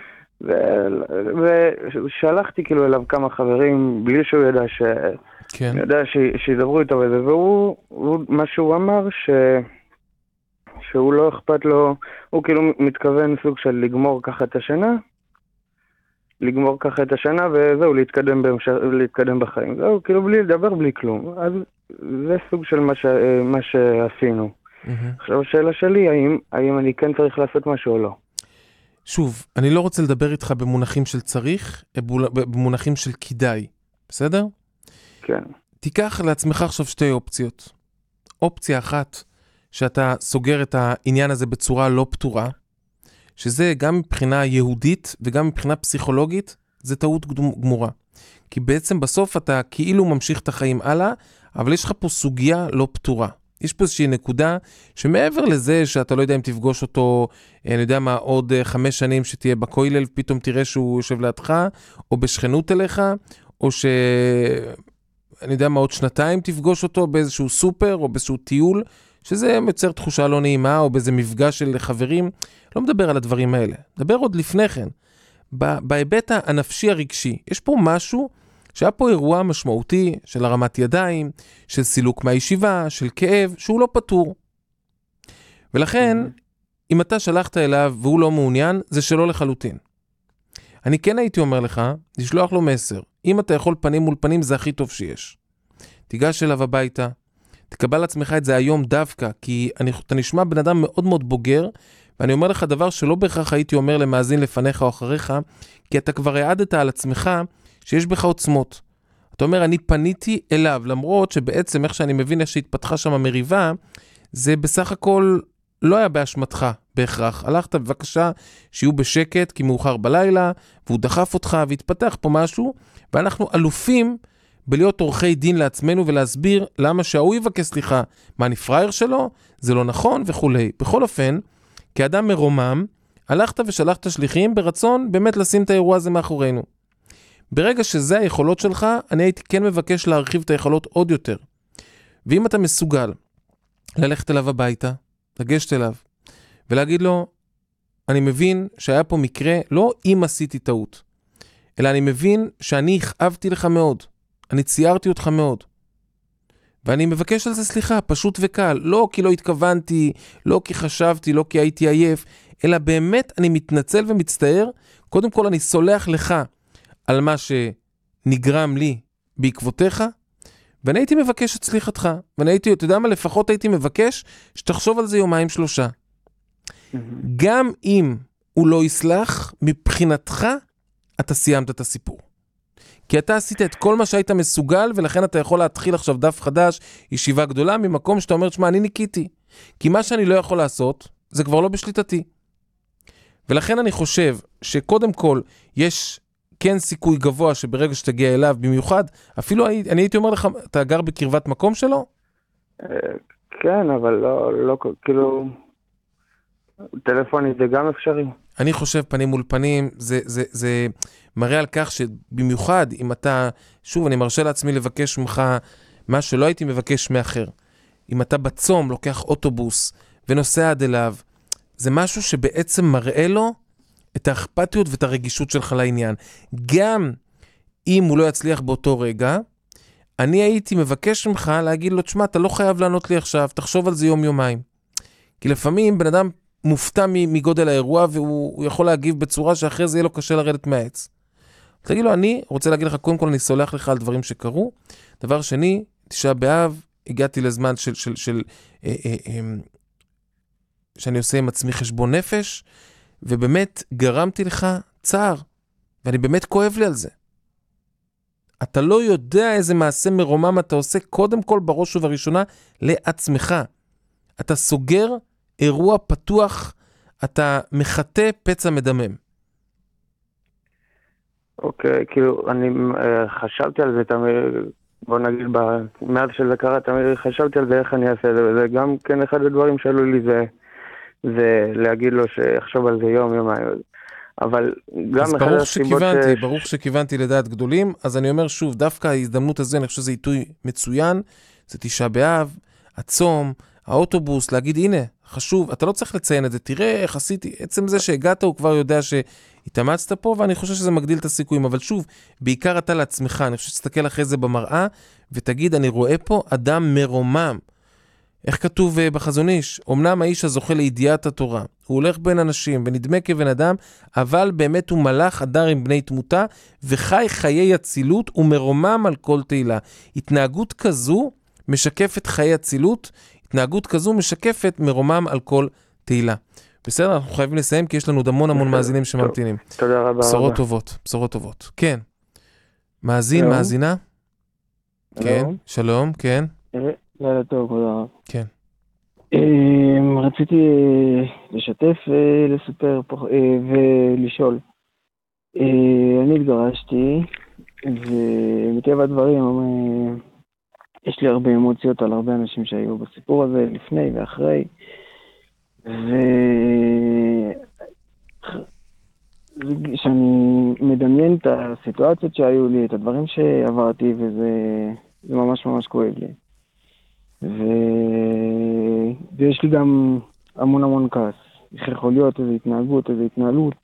S5: ושלחתי כאילו אליו כמה חברים, בלי שהוא ידע
S2: כן.
S5: שידברו איתו וזה, והוא, מה שהוא אמר, שהוא לא אכפת לו, הוא כאילו מתכוון סוג של לגמור ככה את השנה, וזהו, להתקדם בחיים. זהו, כאילו בלי לדבר, בלי כלום. אז זה סוג של מה שעשינו. עכשיו השאלה שלי, האם אני כן צריך לעשות משהו או לא?
S2: שוב, אני לא רוצה לדבר איתך במונחים של צריך, במונחים של כדאי. בסדר?
S5: כן.
S2: תיקח לעצמך עכשיו שתי אופציות. אופציה אחת, שאתה סוגר את העניין הזה בצורה לא פתורה, שזה גם מבחינה יהודית וגם מבחינה פסיכולוגית, זה טעות גמורה. כי בעצם בסוף אתה כאילו ממשיך את החיים הלאה, אבל יש לך פה סוגיה לא פתורה. יש פה איזושהי נקודה שמעבר לזה שאתה לא יודע אם תפגוש אותו, אני יודע מה, עוד 5 שנים שתהיה בכולל, פתאום תראה שהוא יושב לידך, או בשכנות אליך, או אני יודע מה, עוד 2 תפגוש אותו באיזשהו סופר, או באיזשהו טיול, שזה יוצר תחושה לא נעימה, או באיזה מפגש של חברים. לא מדבר על הדברים האלה. מדבר עוד לפני כן. בהיבט הנפשי הרגשי, יש פה משהו שהיה פה אירוע משמעותי של הרמת ידיים, של סילוק מהישיבה, של כאב, שהוא לא פתור. ולכן, אם אתה שלחת אליו והוא לא מעוניין, זה שלא לחלוטין. אני כן הייתי אומר לך, לשלוח לו מסר. אם אתה יכול פנים מול פנים, זה הכי טוב שיש. תיגש אליו הביתה, תקבל לעצמך את זה היום דווקא, כי אתה נשמע בן אדם מאוד מאוד בוגר, ואני אומר לך דבר שלא בהכרח הייתי אומר למאזין לפניך או אחריך, כי אתה כבר העדת על עצמך שיש בך עוצמות. אתה אומר, אני פניתי אליו, למרות שבעצם איך שאני מבין איך שהתפתחה שם המריבה, זה בסך הכל לא היה באשמתך בהכרח. הלכת בבקשה שיהיו בשקט כי מאוחר בלילה, והוא דחף אותך והתפתח פה משהו, ואנחנו אלופים בלהיות עורכי דין לעצמנו ולהסביר למה שההוא יבקש סליחה. מה, אני פרייר שלו? זה לא נכון וכו'. בכל אופן, כאדם מרומם, הלכת ושלחת שליחים ברצון באמת לשים את האירוע הזה מאחורינו. ברגע שזה היכולות שלך, אני הייתי כן מבקש להרחיב את היכולות עוד יותר. ואם אתה מסוגל ללכת אליו הביתה, לגשת אליו, ולהגיד לו, אני מבין שהיה פה מקרה, לא אם עשיתי טעות, אלא אני מבין שאני הכאבתי לך מאוד, אני ציירתי אותך מאוד, ואני מבקש על זה סליחה, פשוט וקל, לא כי לא התכוונתי, לא כי חשבתי, לא כי הייתי עייף, אלא באמת אני מתנצל ומצטער, קודם כל אני סולח לך על מה שנגרם לי בעקבותיך, ואני הייתי מבקש את סליחתך, ואני הייתי, אתה יודע מה, לפחות הייתי מבקש שתחשוב על זה 2-3. גם אם הוא לא יסלח, מבחינתך אתה סיימת את הסיפור. כי אתה עשית את כל מה שהיית מסוגל, ולכן אתה יכול להתחיל עכשיו דף חדש, ישיבה גדולה, ממקום שאתה אומר, שמה, אני ניקיתי. כי מה שאני לא יכול לעשות, זה כבר לא בשליטתי. ולכן אני חושב שקודם כל יש כן סיכוי גבוה שברגע שתגיע אליו, במיוחד, אפילו אני הייתי אומר לך, אתה גר בקרבת מקום שלו?
S5: כן, אבל לא, כאילו, טלפונית זה גם אפשרי.
S2: אני חושב פנים מול פנים, זה מראה על כך שבמיוחד אם אתה, שוב, אני מרשה לעצמי לבקש ממך מה שלא הייתי מבקש מאחר. אם אתה בצום לוקח אוטובוס ונוסע עד אליו, זה משהו שבעצם מראה לו את האכפתיות ואת הרגישות שלך לעניין. גם אם הוא לא יצליח באותו רגע, אני הייתי מבקש ממך להגיד לו, תשמע, אתה לא חייב לענות לי עכשיו, תחשוב על זה יום-יומיים. כי לפעמים בן אדם מופתע מגודל האירוע, והוא יכול להגיב בצורה שאחרי זה יהיה לו קשה לרדת מהעץ. תגיד לו, אני רוצה להגיד לך, קודם כל אני סולח לך על דברים שקרו. דבר שני, 9 באב, הגעתי לזמן שאני עושה עם עצמי חשבון נפש, ובאמת גרמתי לך צער, ואני באמת כואב לי על זה. אתה לא יודע איזה מעשה מרומם אתה עושה, קודם כל בראש ובראשונה לעצמך. אתה סוגר אירוע פתוח, אתה מחטא פצע מדמם.
S5: אוקיי, כאילו, אני חשבתי על זה תמיד, בוא נגיד, מאז שזה קרה, תמיד חשבתי על זה, איך אני אעשה את זה, וזה גם כן אחד הדברים שעלו לי זה להגיד לו שיחשוב על זה יום-יומיים. אבל גם אחד הסיבות
S2: ברוך שכיוונתי לדעת גדולים, אז אני אומר שוב, דווקא ההזדמנות הזה, אני חושב שזה עיתוי מצוין, זה 9 באב, הצום, האוטובוס, להגיד, הנה, חשוב, אתה לא צריך לציין את זה, תראה איך עשיתי, עצם זה שהגעת הוא כבר יודע שהתאמצת פה, ואני חושב שזה מגדיל את הסיכויים, אבל שוב, בעיקר אתה לעצמך, אני חושב שתסתכל אחרי זה במראה, ותגיד, אני רואה פה אדם מרומם. איך כתוב בחזון איש? אמנם האיש הזוכה לידיעת התורה, הוא הולך בין אנשים, ונדמה כבן אדם, אבל באמת הוא מלאך אדר עם בני תמותה, וחי חיי אצילות, ומרומם על כל תהילה. התנהגות כזו משקפת חיי אצילות, התנהגות כזו משקפת מרומם על כל תהילה. בסדר, אנחנו חייבים לסיים, כי יש לנו המון מאזינים שממתינים.
S5: תודה רבה.
S2: בשורות טובות, בשורות טובות. כן. מאזין, מאזינה? כן, שלום, כן.
S6: לילה טוב, תודה.
S2: כן.
S6: רציתי לשתף ולספר ולשאול. אני התגרשתי, ומטבע הדברים יש לי הרבה אמוציות על הרבה אנשים שהיו בסיפור הזה, לפני ואחרי. וכשאני מדמיין את הסיטואציות שהיו לי, את הדברים שעברתי, וזה ממש כואב לי. ויש לי גם המון כעס. איך יכול להיות איזו התנהגות, איזו התנהלות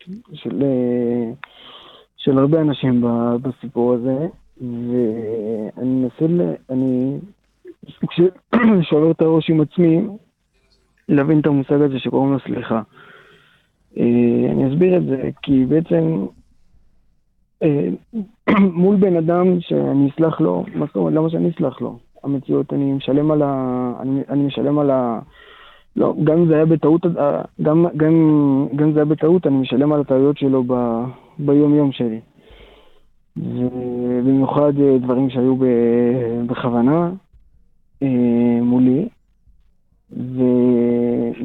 S6: של הרבה אנשים בסיפור הזה. ואני אני שובר את הראש עם עצמי להבין את המושג הזה שקוראים לו סליחה. אני אסביר את זה, כי בעצם מול בן אדם שאני אסלח לו, למה שאני אסלח לו? המציאות, אני משלם על לא, גם אם זה היה בטעות, גם זה היה בטעות, אני משלם על הטעויות שלו ביום שלי. ובמיוחד דברים שהיו בכוונה מולי,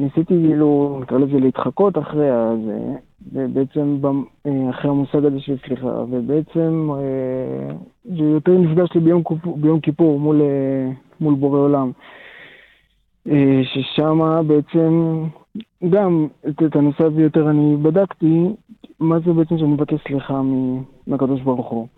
S6: ניסיתי כאילו, נקרא לזה להתחקות אחרי זה, ובעצם אחרי המושג הזה של סליחה, ובעצם זה יותר נפגש לי ביום כיפור מול בורא עולם. ששם בעצם גם את הנושא הזה יותר אני בדקתי, מה זה בעצם שאני מבקש סליחה מהקדוש ברוך הוא.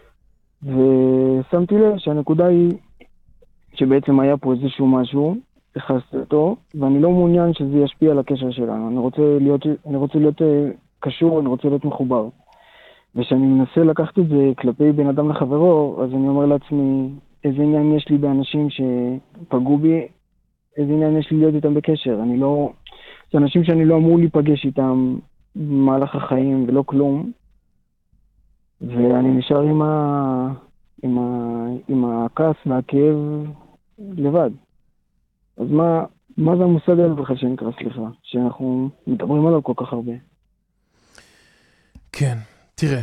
S6: ושמתי לב שהנקודה היא שבעצם היה פה איזשהו משהו, הכנסתי אותו, ואני לא מעוניין שזה ישפיע על הקשר שלנו. אני רוצה להיות קשור, אני רוצה להיות מחובר. ושאני מנסה לקחת את זה כלפי בן אדם לחברו, אז אני אומר לעצמי, איזה עניין יש לי באנשים שפגעו בי, איזה עניין יש לי להיות איתם בקשר. זה אנשים שאני לא אמור להיפגש איתם במהלך החיים ולא כלום. ואני נשאר עם הכעס והכאב לבד. אז מה זה המושג הזה בכלל שנקרא סליחה? שאנחנו מדברים עליו כל כך הרבה.
S2: כן, תראה.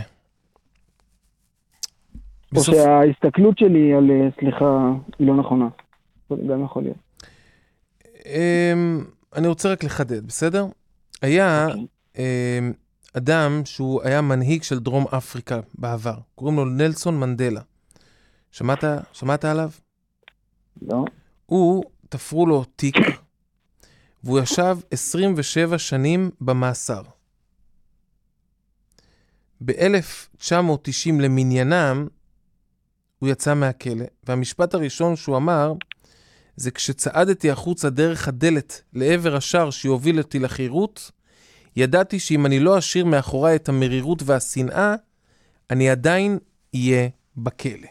S6: או שההסתכלות שלי על סליחה היא לא נכונה. זה גם יכול להיות.
S2: אני רוצה רק לחדד, בסדר? היה אדם שהוא היה מנהיג של דרום אפריקה בעבר. קוראים לו נלסון מנדלה. שמעת עליו?
S6: לא.
S2: הוא, תפרו לו תיק, והוא ישב 27 שנים במאסר. ב-1990 למניינם, הוא יצא מהכלא, והמשפט הראשון שהוא אמר, זה כשצעדתי החוצה דרך הדלת לעבר השער שיוביל אותי לחירות, ידעתי שאם אני לא אשאיר מאחורי את המרירות והשנאה, אני עדיין אהיה בכלא.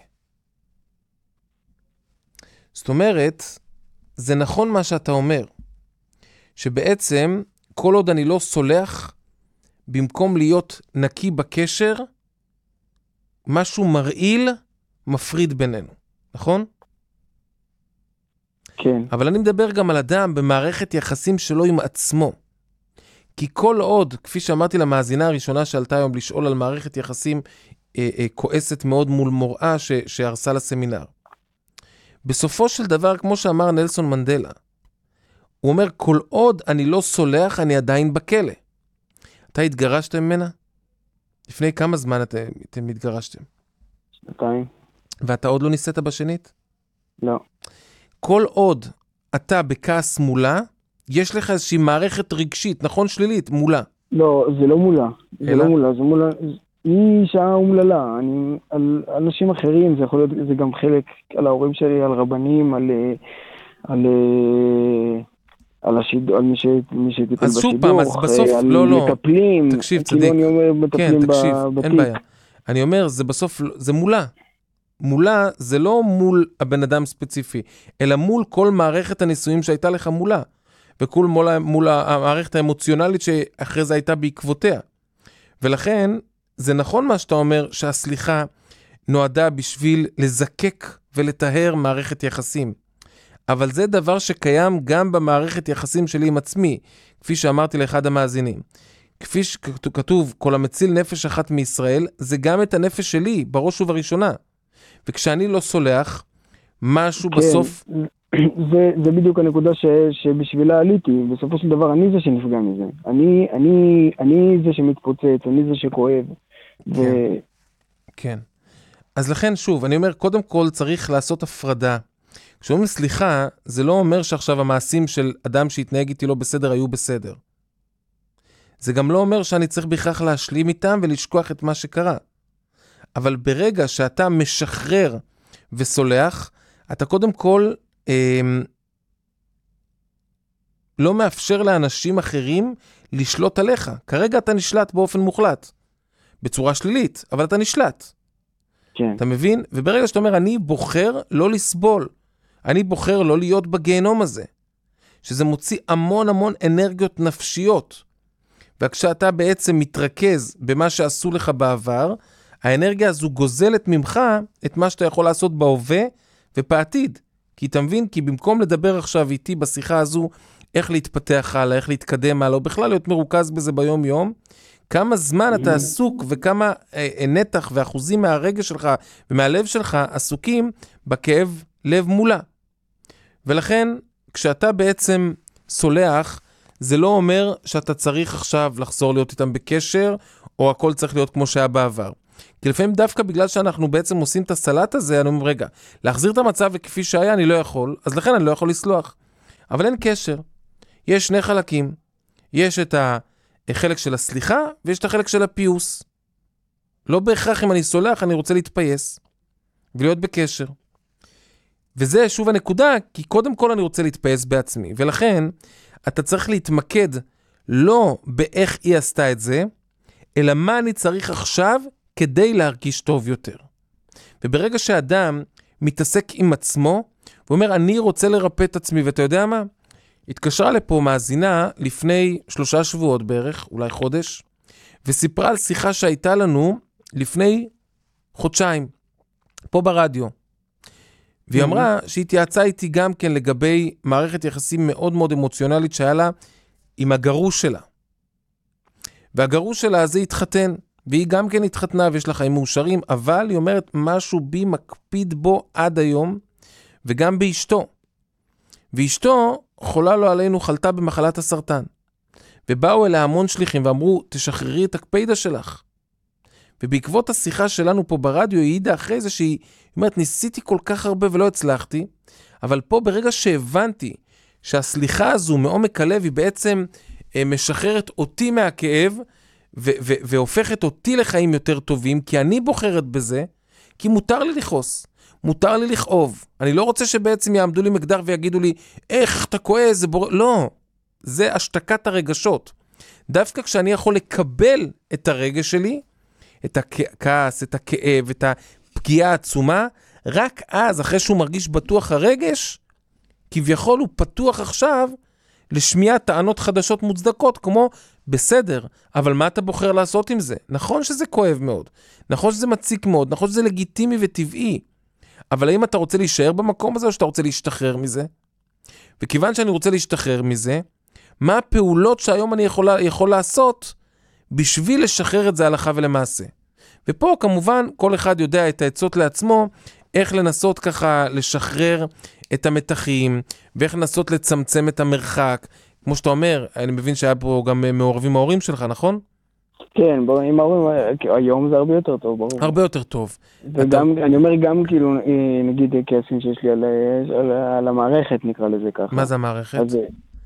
S2: זאת אומרת, זה נכון מה שאתה אומר, שבעצם כל עוד אני לא סולח, במקום להיות נקי בקשר, משהו מרעיל מפריד בינינו, נכון?
S6: כן.
S2: אבל אני מדבר גם על אדם במערכת יחסים שלו עם עצמו. כי כל עוד, כפי שאמרתי למאזינה הראשונה שעלתה היום לשאול על מערכת יחסים כועסת מאוד מול מוראה שהרסה לסמינר. בסופו של דבר, כמו שאמר נלסון מנדלה, הוא אומר, כל עוד אני לא סולח, אני עדיין בכלא. אתה התגרשתם ממנה? לפני כמה זמן אתם התגרשתם?
S6: 2.
S2: ואתה עוד לא ניסית בשנית?
S6: לא.
S2: כל עוד אתה בכעס מולה, יש לך איזושהי מערכת רגשית, נכון שלילית, מולה.
S6: לא, זה לא מולה. זה לא מולה, זה מולה. היא אישה אומללה. על אנשים אחרים, זה יכול להיות, זה גם חלק על ההורים שלי, על רבנים, על מי שטיפל בשידור.
S2: אז שוב פעם, אז בסוף, לא,
S6: מטפלים.
S2: תקשיב, צדיק.
S6: אני אומר, מטפלים
S2: כן, תקשיב,
S6: בתיק.
S2: אין בעיה. אני אומר, זה בסוף, זה מולה. מולה זה לא מול הבן אדם ספציפי, אלא מול כל מערכת הניסויים שהייתה לך מולה, וכל מול המערכת האמוציונלית שאחרי זה הייתה בעקבותיה. ולכן, זה נכון מה שאתה אומר, שהסליחה נועדה בשביל לזקק ולטהר מערכת יחסים. אבל זה דבר שקיים גם במערכת יחסים שלי עם עצמי, כפי שאמרתי לאחד המאזינים. כפי שכתוב, כל המציל נפש אחת מישראל, זה גם את הנפש שלי, בראש ובראשונה. וכשאני לא סולח, משהו כן, בסוף...
S6: זה בדיוק הנקודה שבשבילה עליתי. בסופו של דבר, אני זה שנפגע מזה. אני זה שמתפוצץ, אני זה שכואב.
S2: כן. כן. אז לכן, שוב, אני אומר, קודם כל צריך לעשות הפרדה. כשאומרים סליחה, זה לא אומר שעכשיו המעשים של אדם שהתנהג איתי לא בסדר, היו בסדר. זה גם לא אומר שאני צריך בכך להשלים איתם ולשכוח את מה שקרה. אבל ברגע שאתה משחרר וסולח, אתה קודם כל לא מאפשר לאנשים אחרים לשלוט עליך. כרגע אתה נשלט באופן מוחלט, בצורה שלילית, אבל אתה נשלט.
S6: כן.
S2: אתה מבין? וברגע שאתה אומר, אני בוחר לא לסבול, אני בוחר לא להיות בגיהנום הזה, שזה מוציא המון המון אנרגיות נפשיות, וכשאתה בעצם מתרכז במה שעשו לך בעבר, האנרגיה הזו גוזלת ממך את מה שאתה יכול לעשות בהווה ובעתיד. כי אתה מבין, כי במקום לדבר עכשיו איתי בשיחה הזו, איך להתפתח הלאה, איך להתקדם הלאה, או בכלל להיות מרוכז בזה ביום יום, כמה זמן אתה עסוק וכמה נתח ואחוזים מהרגש שלך ומהלב שלך עסוקים בכאב לב מולה. ולכן, כשאתה בעצם סולח, זה לא אומר שאתה צריך עכשיו לחזור להיות איתם בקשר, או הכל צריך להיות כמו שהיה בעבר. כי לפעמים דווקא בגלל שאנחנו בעצם עושים את הסלט הזה, אני אומר, רגע, להחזיר את המצב כפי שהיה אני לא יכול, אז לכן אני לא יכול לסלוח. אבל אין קשר. יש שני חלקים. יש את החלק של הסליחה, ויש את החלק של הפיוס. לא בהכרח אם אני סולח, אני רוצה להתפייס, ולהיות בקשר. וזה שוב הנקודה, כי קודם כל אני רוצה להתפייס בעצמי, ולכן אתה צריך להתמקד לא באיך היא עשתה את זה, אלא מה אני צריך עכשיו כדי להרגיש טוב יותר. וברגע שאדם מתעסק עם עצמו, הוא אומר, אני רוצה לרפא את עצמי, ואתה יודע מה? התקשרה לפה מאזינה לפני 3 שבועות בערך, אולי חודש, וסיפרה על שיחה שהייתה לנו לפני חודשיים, פה ברדיו. והיא אמרה שהתייעצה איתי גם כן לגבי מערכת יחסים מאוד מאוד אמוציונלית שהיה לה עם הגרוש שלה. והגרוש שלה הזה התחתן, והיא גם כן התחתנה ויש לה חיים מאושרים, אבל היא אומרת משהו בי מקפיד בו עד היום, וגם באשתו. ואשתו חולה לו עלינו, חלתה במחלת הסרטן. ובאו אליה המון שליחים ואמרו, תשחררי את הקפידה שלך. ובעקבות השיחה שלנו פה ברדיו, היא העידה אחרי זה שהיא אומרת, ניסיתי כל כך הרבה ולא הצלחתי, אבל פה ברגע שהבנתי שהסליחה הזו מעומק הלב היא בעצם משחררת אותי מהכאב, והופכת אותי לחיים יותר טובים, כי אני בוחרת בזה, כי מותר לי לכעוס, מותר לי לכאוב. אני לא רוצה שבעצם יעמדו לי מקדר ויגידו לי, איך אתה כועס, זה לא, זה השתקת הרגשות. דווקא כשאני יכול לקבל את הרגש שלי, את הכעס, את הכאב, את הפגיעה העצומה, רק אז, אחרי שהוא מרגיש בטוח הרגש, כביכול הוא פתוח עכשיו לשמיעת טענות חדשות מוצדקות, כמו בסדר, אבל מה אתה בוחר לעשות עם זה? נכון שזה כואב מאוד, נכון שזה מציק מאוד, נכון שזה לגיטימי וטבעי, אבל האם אתה רוצה להישאר במקום הזה או שאתה רוצה להשתחרר מזה? וכיוון שאני רוצה להשתחרר מזה, מה הפעולות שהיום אני יכול לעשות בשביל לשחרר את זה הלכה ולמעשה? ופה כמובן כל אחד יודע את העצות לעצמו, איך לנסות ככה לשחרר את המתחים, ואיך לנסות לצמצם את המרחק. כמו שאתה אומר, אני מבין שהיה פה גם מעורבים ההורים שלך, נכון?
S6: כן, עם ההורים, היום זה הרבה יותר טוב, ברור. הרבה
S2: יותר טוב.
S6: וגם, אני אומר גם כאילו, נגיד כעסים שיש לי על המערכת, נקרא לזה ככה.
S2: מה זה המערכת?
S6: אז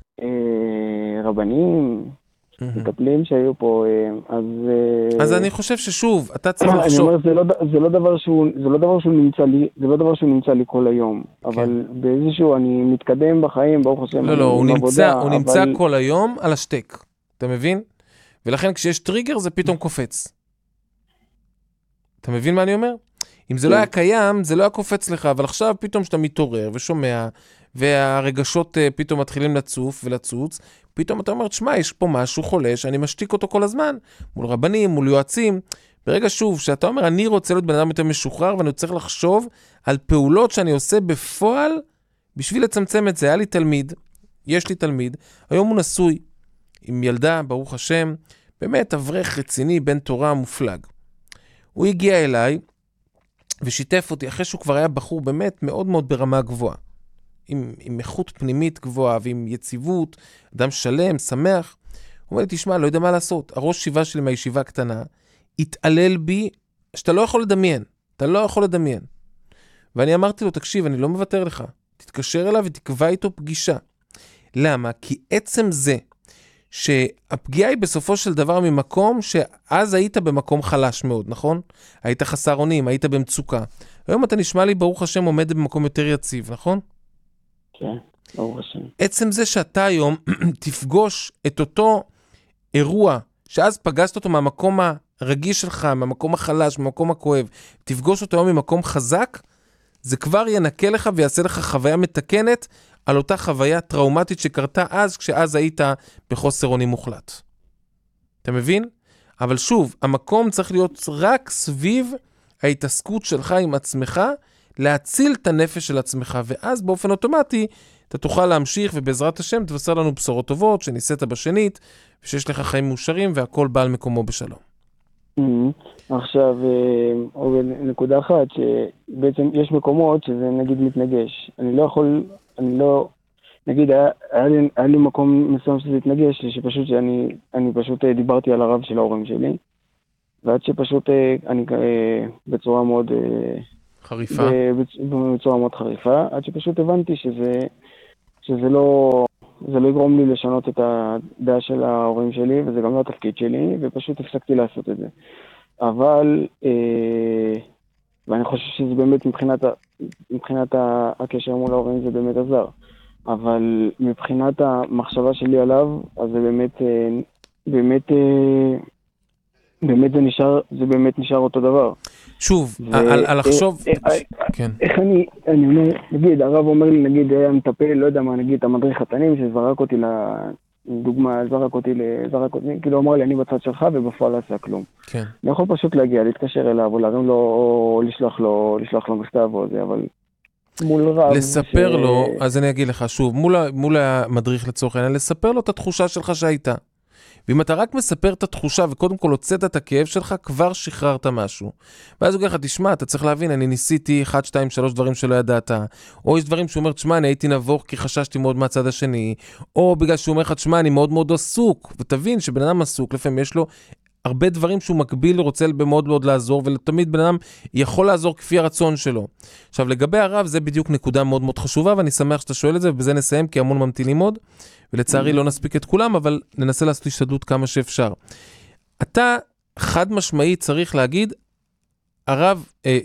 S6: רבנים, מטפלים שהיו פה,
S2: אז אני חושב ששוב, אתה צריך לחשוב.
S6: אני אומר, זה לא דבר שהוא נמצא לי כל היום, אבל באיזשהו, אני מתקדם בחיים, ברוך השם.
S2: לא, הוא נמצא כל היום על השטק, אתה מבין? ולכן כשיש טריגר זה פתאום קופץ. אתה מבין מה אני אומר? אם זה לא היה קיים, זה לא היה קופץ לך, אבל עכשיו פתאום שאתה מתעורר ושומע, והרגשות פתאום מתחילים לצוף ולצוץ, פתאום אתה אומר, תשמע, יש פה משהו חולה שאני משתיק אותו כל הזמן, מול רבנים, מול יועצים. ברגע שוב, שאתה אומר, אני רוצה להיות בן אדם יותר משוחרר, ואני צריך לחשוב על פעולות שאני עושה בפועל, בשביל לצמצם את זה. היה לי תלמיד, יש לי תלמיד, היום הוא נשוי, עם ילדה, ברוך השם, באמת אברך רציני, בן תורה מופלג. הוא הגיע אליי, ושיתף אותי, אחרי שהוא כבר היה בחור באמת מאוד מאוד ברמה גבוהה. עם איכות פנימית גבוהה, ועם יציבות, אדם שלם, שמח. הוא אומר לי, תשמע, לא יודע מה לעשות. הראש שיבה שלי מהישיבה קטנה, התעלל בי, שאתה לא יכול לדמיין. אתה לא יכול לדמיין. ואני אמרתי לו, תקשיב, אני לא מוותר לך. תתקשר אליו ותקבע איתו פגישה. למה? כי עצם זה, שהפגיעה היא בסופו של דבר ממקום שאז היית במקום חלש מאוד, נכון? היית חסר אונים, היית במצוקה. היום אתה נשמע לי, ברוך השם, עומד במקום יותר יציב, נכון?
S6: כן, ברוך השם.
S2: עצם זה שאתה היום תפגוש את אותו אירוע, שאז פגשת אותו מהמקום הרגיש שלך, מהמקום החלש, מהמקום הכואב, תפגוש אותו היום ממקום חזק, זה כבר ינקה לך ויעשה לך חוויה מתקנת על אותה חוויה טראומטית שקרתה אז, כשאז היית בחוסר אונים מוחלט. אתה מבין? אבל שוב, המקום צריך להיות רק סביב ההתעסקות שלך עם עצמך, להציל את הנפש של עצמך, ואז באופן אוטומטי אתה תוכל להמשיך, ובעזרת השם תבשר לנו בשורות טובות, שניסית בשנית, ושיש לך חיים מאושרים, והכל בא על מקומו בשלום.
S6: עכשיו, נקודה אחת, שבעצם יש מקומות שזה נגיד מתנגש. נגיד, היה לי מקום מסוים שזה התנגש, שפשוט אני פשוט דיברתי על הרב של ההורים שלי, ועד שפשוט אני בצורה מאוד
S2: חריפה.
S6: בצורה מאוד חריפה, עד שפשוט הבנתי שזה לא יגרום לי לשנות את הדעה של ההורים שלי, וזה גם לא התפקיד שלי, ופשוט הפסקתי לעשות את זה. אבל, ואני חושב שזה באמת מבחינת הקשר מול ההורים זה באמת עזר. אבל מבחינת המחשבה שלי עליו, אז זה באמת נשאר אותו דבר.
S2: שוב, על לחשוב... כן.
S6: איך אני אומר, נגיד, הרב אומר לי, נגיד, המטפל, לא יודע מה, נגיד, המדריך חתנים, שזרק אותי לדוגמה, זרק אותי, כאילו אמר לי, אני בצד שלך, ובפועל לא עשה כלום.
S2: כן.
S6: אני יכול פשוט להגיע, להתקשר אליו, או להרים לו, או לשלוח לו מכתב או זה, אבל מול רב...
S2: לספר לו, אז אני אגיד לך שוב, מול המדריך לצורך העניין, לספר לו את התחושה שלך שהייתה. ואם אתה רק מספר את התחושה וקודם כל הוצאת את הכאב שלך, כבר שחררת משהו. ואז הוא אומר לך, תשמע, אתה צריך להבין, אני ניסיתי 1, 2, 3 דברים שלא ידעת, או יש דברים שהוא אומר, תשמע, אני הייתי נבוך כי חששתי מאוד מהצד השני, או בגלל שהוא אומר לך, תשמע, אני מאוד מאוד עסוק, ותבין שבן אדם עסוק, לפעמים יש לו הרבה דברים שהוא מקביל, רוצה מאוד מאוד לעזור, ותמיד בן אדם יכול לעזור כפי הרצון שלו. עכשיו, לגבי הרב, זה בדיוק נקודה מאוד מאוד חשובה, ואני שמח שאתה שואל את זה, ובזה נסיים, כי המון ממתינים עוד, ולצערי לא נספיק את כולם, אבל ננסה לעשות השתדלות כמה שאפשר. אתה חד משמעית צריך להגיד, הרב,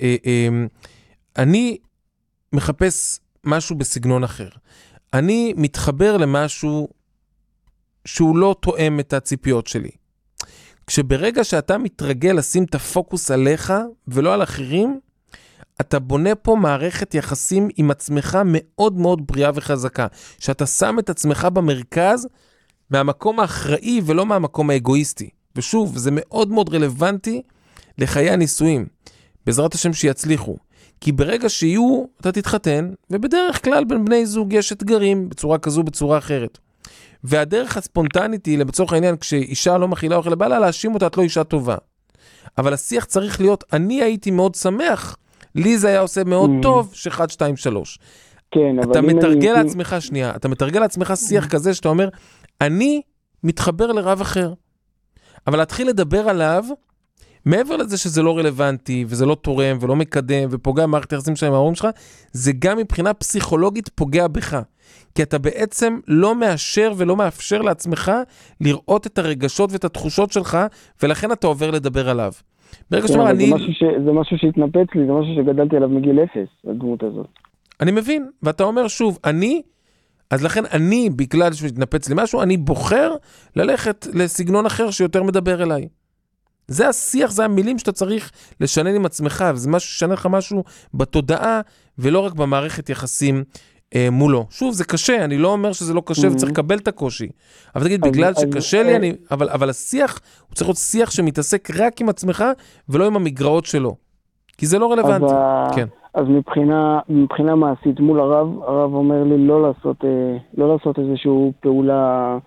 S2: אני מחפש משהו בסגנון אחר. אני מתחבר למשהו שהוא לא תואם את הציפיות שלי. כשברגע שאתה מתרגל לשים את הפוקוס עליך ולא על אחרים, אתה בונה פה מערכת יחסים עם עצמך מאוד מאוד בריאה וחזקה. שאתה שם את עצמך במרכז מהמקום האחראי ולא מהמקום האגואיסטי. ושוב, זה מאוד מאוד רלוונטי לחיי הנישואים. בעזרת השם שיצליחו. כי ברגע שיהיו, אתה תתחתן, ובדרך כלל בין בני זוג יש אתגרים בצורה כזו, בצורה אחרת. והדרך הספונטנית היא, לצורך העניין, כשאישה לא מכילה אוכל לבעלה, להאשים אותה, את לא אישה טובה. אבל השיח צריך להיות, אני הייתי מאוד שמח, לי זה היה עושה מאוד טוב, ש1, 2, 3.
S6: כן,
S2: אתה מתרגל לעצמך, שנייה, אתה מתרגל לעצמך שיח כזה, שאתה אומר, אני מתחבר לרב אחר. אבל להתחיל לדבר עליו, מעבר לזה שזה לא רלוונטי, וזה לא תורם, ולא מקדם, ופוגע מערכת היחסים שלהם עם ההורים שלך, זה גם מבחינה פסיכולוגית פוגע בך. כי אתה בעצם לא מאשר ולא מאפשר לעצמך לראות את הרגשות ואת התחושות שלך, ולכן אתה עובר לדבר עליו. ברגע שאומר,
S6: זה משהו שהתנפץ לי, זה משהו שגדלתי עליו מגיל 0, הדמות הזאת.
S2: אני מבין, ואתה אומר שוב, אז לכן אני, בגלל שהתנפץ לי משהו, אני בוחר ללכת לסגנון אחר שיותר מדבר אליי. זה השיח, זה המילים שאתה צריך לשנן עם עצמך, וזה משהו ששנן לך משהו בתודעה, ולא רק במערכת יחסים מולו. שוב, זה קשה, אני לא אומר שזה לא קשה, וצריך לקבל את הקושי. אבל תגיד, בגלל שקשה לי, אבל השיח, הוא צריך להיות שיח שמתעסק רק עם עצמך, ולא עם המגרעות שלו. כי זה לא רלוונטי. כן.
S6: אז מבחינה מעשית מול הרב אומר לי לא לעשות איזושהי פעולה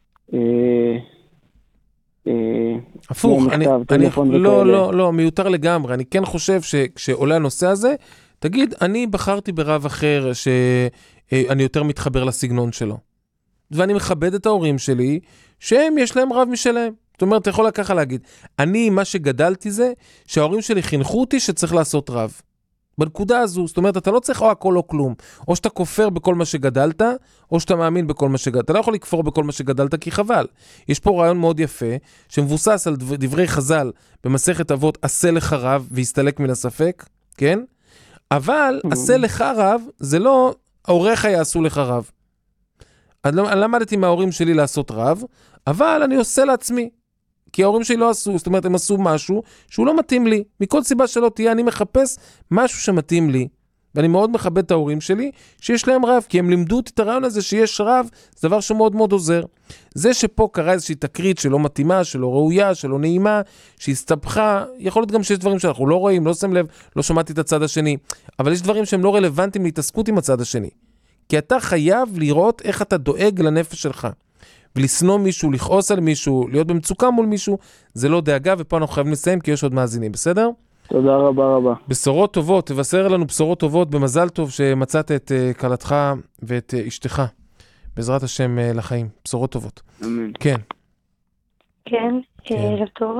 S2: הפוך, לא, מיותר לגמרי. אני כן חושב שכשעולה הנושא הזה, תגיד, אני בחרתי ברב אחר שאני יותר מתחבר לסגנון שלו. ואני מכבד את ההורים שלי, שהם יש להם רב משלהם. זאת אומרת, אתה יכול ככה להגיד, מה שגדלתי זה, שההורים שלי חינכו אותי שצריך לעשות רב. בנקודה הזו, זאת אומרת, אתה לא צריך או הכל או כלום. או שאתה כופר בכל מה שגדלת, או שאתה מאמין בכל מה שגדלת. אתה לא יכול לכפור בכל מה שגדלת, כי חבל. יש פה רעיון מאוד יפה, שמבוסס על דברי חז"ל, במסכת אבות, עשה לך רב, והסתלק מן הספק, כן? אבל, עשה לך רב, זה לא, ההוריך יעשו לך רב. אני למדתי מההורים שלי לעשות רב, אבל אני עושה לעצמי. כי ההורים שלי לא עשו, זאת אומרת, הם עשו משהו שהוא לא מתאים לי. מכל סיבה שלא תהיה, אני מחפש משהו שמתאים לי. ואני מאוד מכבד את ההורים שלי, שיש להם רב, כי הם לימדו את הרעיון הזה שיש רב, זה דבר שמאוד מאוד עוזר. זה שפה קרה איזושהי תקרית שלא מתאימה, שלא ראויה, שלא נעימה, שהסתבכה, יכול להיות גם שיש דברים שאנחנו לא רואים, לא שם לב, לא שמעתי את הצד השני, אבל יש דברים שהם לא רלוונטיים להתעסקות עם הצד השני. כי אתה חייב לראות איך אתה דואג לנפש שלך. ולסנוע מישהו, לכעוס על מישהו, להיות במצוקה מול מישהו, זה לא דאגה, ופה אנחנו חייבים לסיים, כי יש עוד מאזינים, בסדר?
S6: תודה רבה.
S2: בשורות טובות, תבשר לנו בשורות טובות, במזל טוב שמצאת את קלתך ואת אשתך. בעזרת השם לחיים, בשורות טובות.
S6: אמן.
S2: כן.
S1: כן, ערב טוב.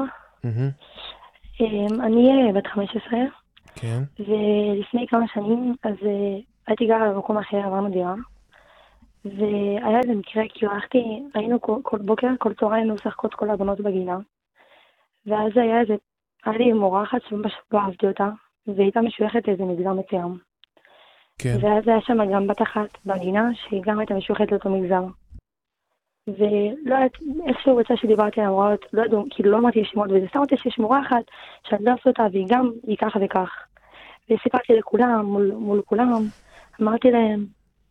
S1: אני בת 15,
S2: כן.
S1: ולפני כמה שנים, אז הייתי גרה במקום אחר, עברנו דירה, והיה איזה מקרה, כי היינו כל בוקר, כל צהריים, היינו משחקות כל הבנות בגינה, ואז היה לי מורה אחת שממש לא אהבתי אותה, והיא הייתה משויכת לאיזה מגזר מסוים.
S2: כן.
S1: ואז היה שם גם בת אחת בגינה, שהיא גם הייתה משויכת לאותו מגזר. ולא יודעת, איכשהו רוצה שדיברתי על המורות, לא ידעו, כאילו לא אמרתי שמות, וזה סתם אותי שיש מורה אחת, שאני לא אעשה אותה, היא ככה וכך. וסיפרתי לכולם, מול כולם, אמרתי להם,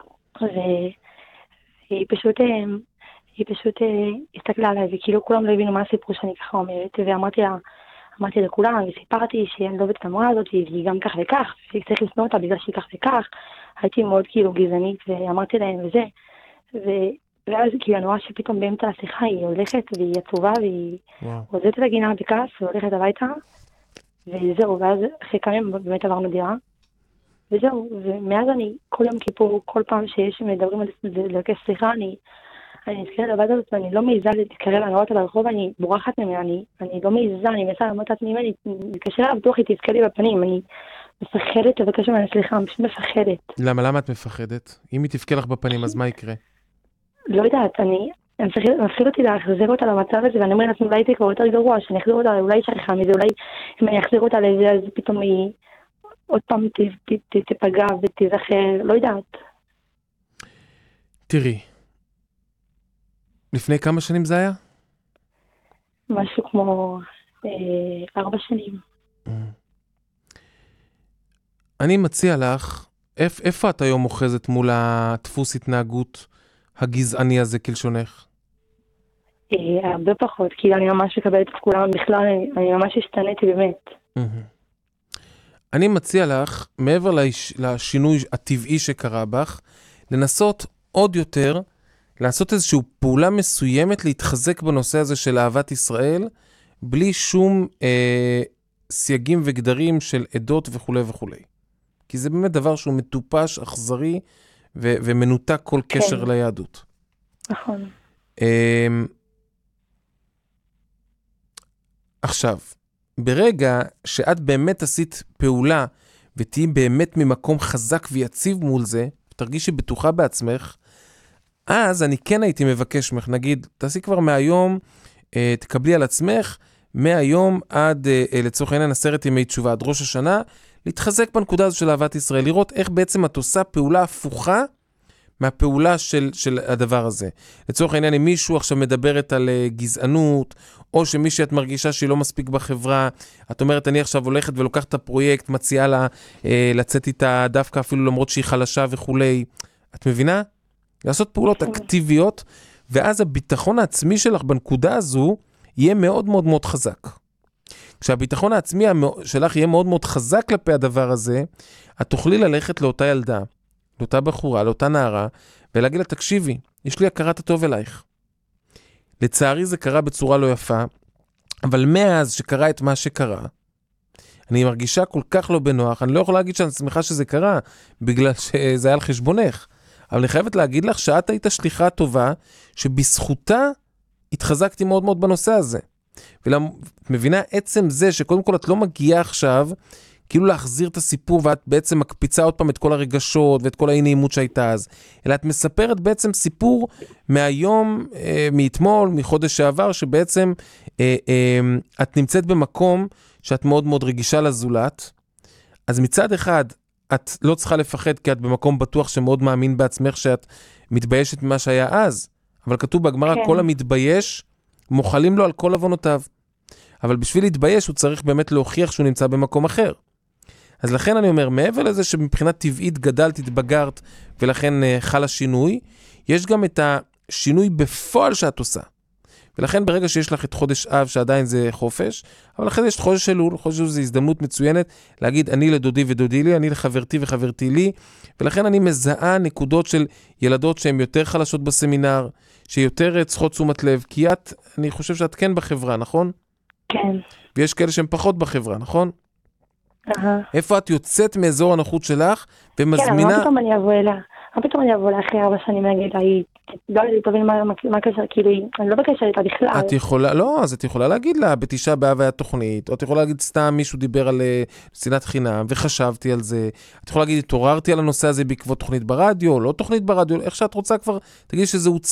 S1: והיא פשוט הסתכלה עליי, וכאילו כולם לא הבינו מה הסיפור שאני ככה אומרת, אמרתי לכולם, וסיפרתי שאני לא אוהבת את המורה הזאת, והיא גם כך וכך, שצריך לשנוא אותה בגלל שהיא כך וכך. הייתי מאוד כאילו גזענית, ואמרתי להם וזה, ואז כאילו אני רואה שפתאום באמצע השיחה היא הולכת, והיא עצובה, והיא עוזבת את הגינה בכעס, והולכת הביתה, וזהו, ואז אחרי כמה ימים באמת עברנו דירה, וזהו, ומאז אני כל יום כיפור, כל פעם שיש מדברים על דרכי סליחה, אני נזכרת לבת הזאת, ואני לא מעיזה להתקרב, אני רואה אותה ברחוב, אני בורחת ממנה, אני לא מעיזה, אני מנסה לעמוד את עצמי, אני מתקשר לה בטוח, היא תזכה לי בפנים, אני מפחדת לבקש ממנה סליחה, אני פשוט מפחדת.
S2: למה את מפחדת? אם היא תבכה לך בפנים, אז מה יקרה?
S1: לא יודעת, מפחיד אותי להחזיר אותה למצב הזה, ואני אומרת לעצמי, אולי תקרא יותר גרוע, שאני אחזיר אותה, אולי שכחה מזה, אולי אם אני אחזיר אותה לזה, אז פתאום היא עוד פעם תפגע ותזכר, לא יודעת.
S2: תראי, לפני כמה שנים זה היה?
S1: משהו כמו 4 שנים.
S2: אני מציע לך, איפה את היום אוחזת מול הדפוס התנהגות הגזעני הזה כלשונך?
S1: הרבה פחות, כי אני ממש מקבלת את כולם בכלל, אני ממש השתניתי באמת.
S2: אני מציע לך, מעבר לשינוי הטבעי שקרה בך, לנסות עוד יותר, לעשות איזושהי פעולה מסוימת להתחזק בנושא הזה של אהבת ישראל, בלי שום סייגים וגדרים של עדות וכו' וכו'. כי זה באמת דבר שהוא מטופש, אכזרי, ומנותק כל קשר ליהדות.
S1: נכון.
S2: עכשיו, ברגע שאת באמת עשית פעולה, ותהי באמת ממקום חזק ויציב מול זה, ותרגישי בטוחה בעצמך, אז אני כן הייתי מבקש ממך, נגיד, תעשי כבר מהיום, תקבלי על עצמך, מהיום עד לצורך העניין 10 ימי תשובה, עד ראש השנה, להתחזק בנקודה הזו של אהבת ישראל, לראות איך בעצם את עושה פעולה הפוכה מהפעולה של הדבר הזה. לצורך העניין, אם מישהו עכשיו מדברת על גזענות, או שמישהי את מרגישה שהיא לא מספיק בחברה, את אומרת, אני עכשיו הולכת ולוקחת את הפרויקט, מציעה לה לצאת איתה דווקא אפילו למרות שהיא חלשה וכולי. את מבינה? לעשות פעולות אקטיביות, ואז הביטחון העצמי שלך בנקודה הזו יהיה מאוד מאוד מאוד חזק. כשהביטחון העצמי שלך יהיה מאוד מאוד חזק כלפי הדבר הזה, את תוכלי ללכת לאותה ילדה, לאותה בחורה, לאותה נערה, ולהגיד לה, תקשיבי, יש לי הכרת הטוב אלייך. לצערי זה קרה בצורה לא יפה, אבל מאז שקרה את מה שקרה, אני מרגישה כל כך לא בנוח, אני לא יכול להגיד שאני שמחה שזה קרה, בגלל שזה היה על חשבונך, אבל אני חייבת להגיד לך שאת היית שליחה טובה, שבזכותה התחזקתי מאוד מאוד בנושא הזה. ואת מבינה עצם זה שקודם כל את לא מגיעה עכשיו, כאילו להחזיר את הסיפור, ואת בעצם מקפיצה עוד פעם את כל הרגשות, ואת כל האי-נעימות שהייתה אז, אלא את מספרת בעצם סיפור מהיום, מאתמול, מחודש שעבר, שבעצם את נמצאת במקום שאת מאוד מאוד רגישה לזולת, אז מצד אחד, את לא צריכה לפחד, כי את במקום בטוח שמאוד מאמין בעצמך, שאת מתביישת ממה שהיה אז, אבל כתוב בגמרא, כל המתבייש, מוחלים לו על כל עוונותיו. אבל בשביל להתבייש, הוא צריך באמת להוכיח שהוא נמצא במקום אחר. אז לכן אני אומר, מעבר לזה שמבחינת טבעית גדלת, התבגרת, ולכן חל השינוי, יש גם את השינוי בפועל שאת עושה. ולכן ברגע שיש לך את חודש אב, שעדיין זה חופש, אבל לכן יש את חודש אלול, חודש אלול זה הזדמנות מצוינת, להגיד אני לדודי ודודי לי, אני לחברתי וחברתי לי, ולכן אני מזהה נקודות של ילדות שהן יותר חלשות בסמינר, שיותר צריכות תשומת לב, כי אני חושב שאת כן בחברה, נכון?
S1: כן.
S2: ויש כאלה שהן פחות בחברה, נכון? איפה את יוצאת מאזור הנוחות שלך ומזמינה...
S1: כן, אבל מה פתאום אני אבוא אליה? מה פתאום אני אבוא לה אחרי 4 שנים להגיד לה, לא יודעת תבין מה הקשר, כאילו, אני לא בקשר איתה בכלל.
S2: את יכולה, לא, אז את יכולה להגיד לה, בתשעה באב היה תוכנית, או את יכולה להגיד סתם מישהו דיבר על שנאת חינם, וחשבתי על זה. את יכולה להגיד, התעוררתי על הנושא הזה בעקבות תוכנית ברדיו, או לא תוכנית ברדיו, איך שאת רוצה כבר, תגידי שזה הוצא.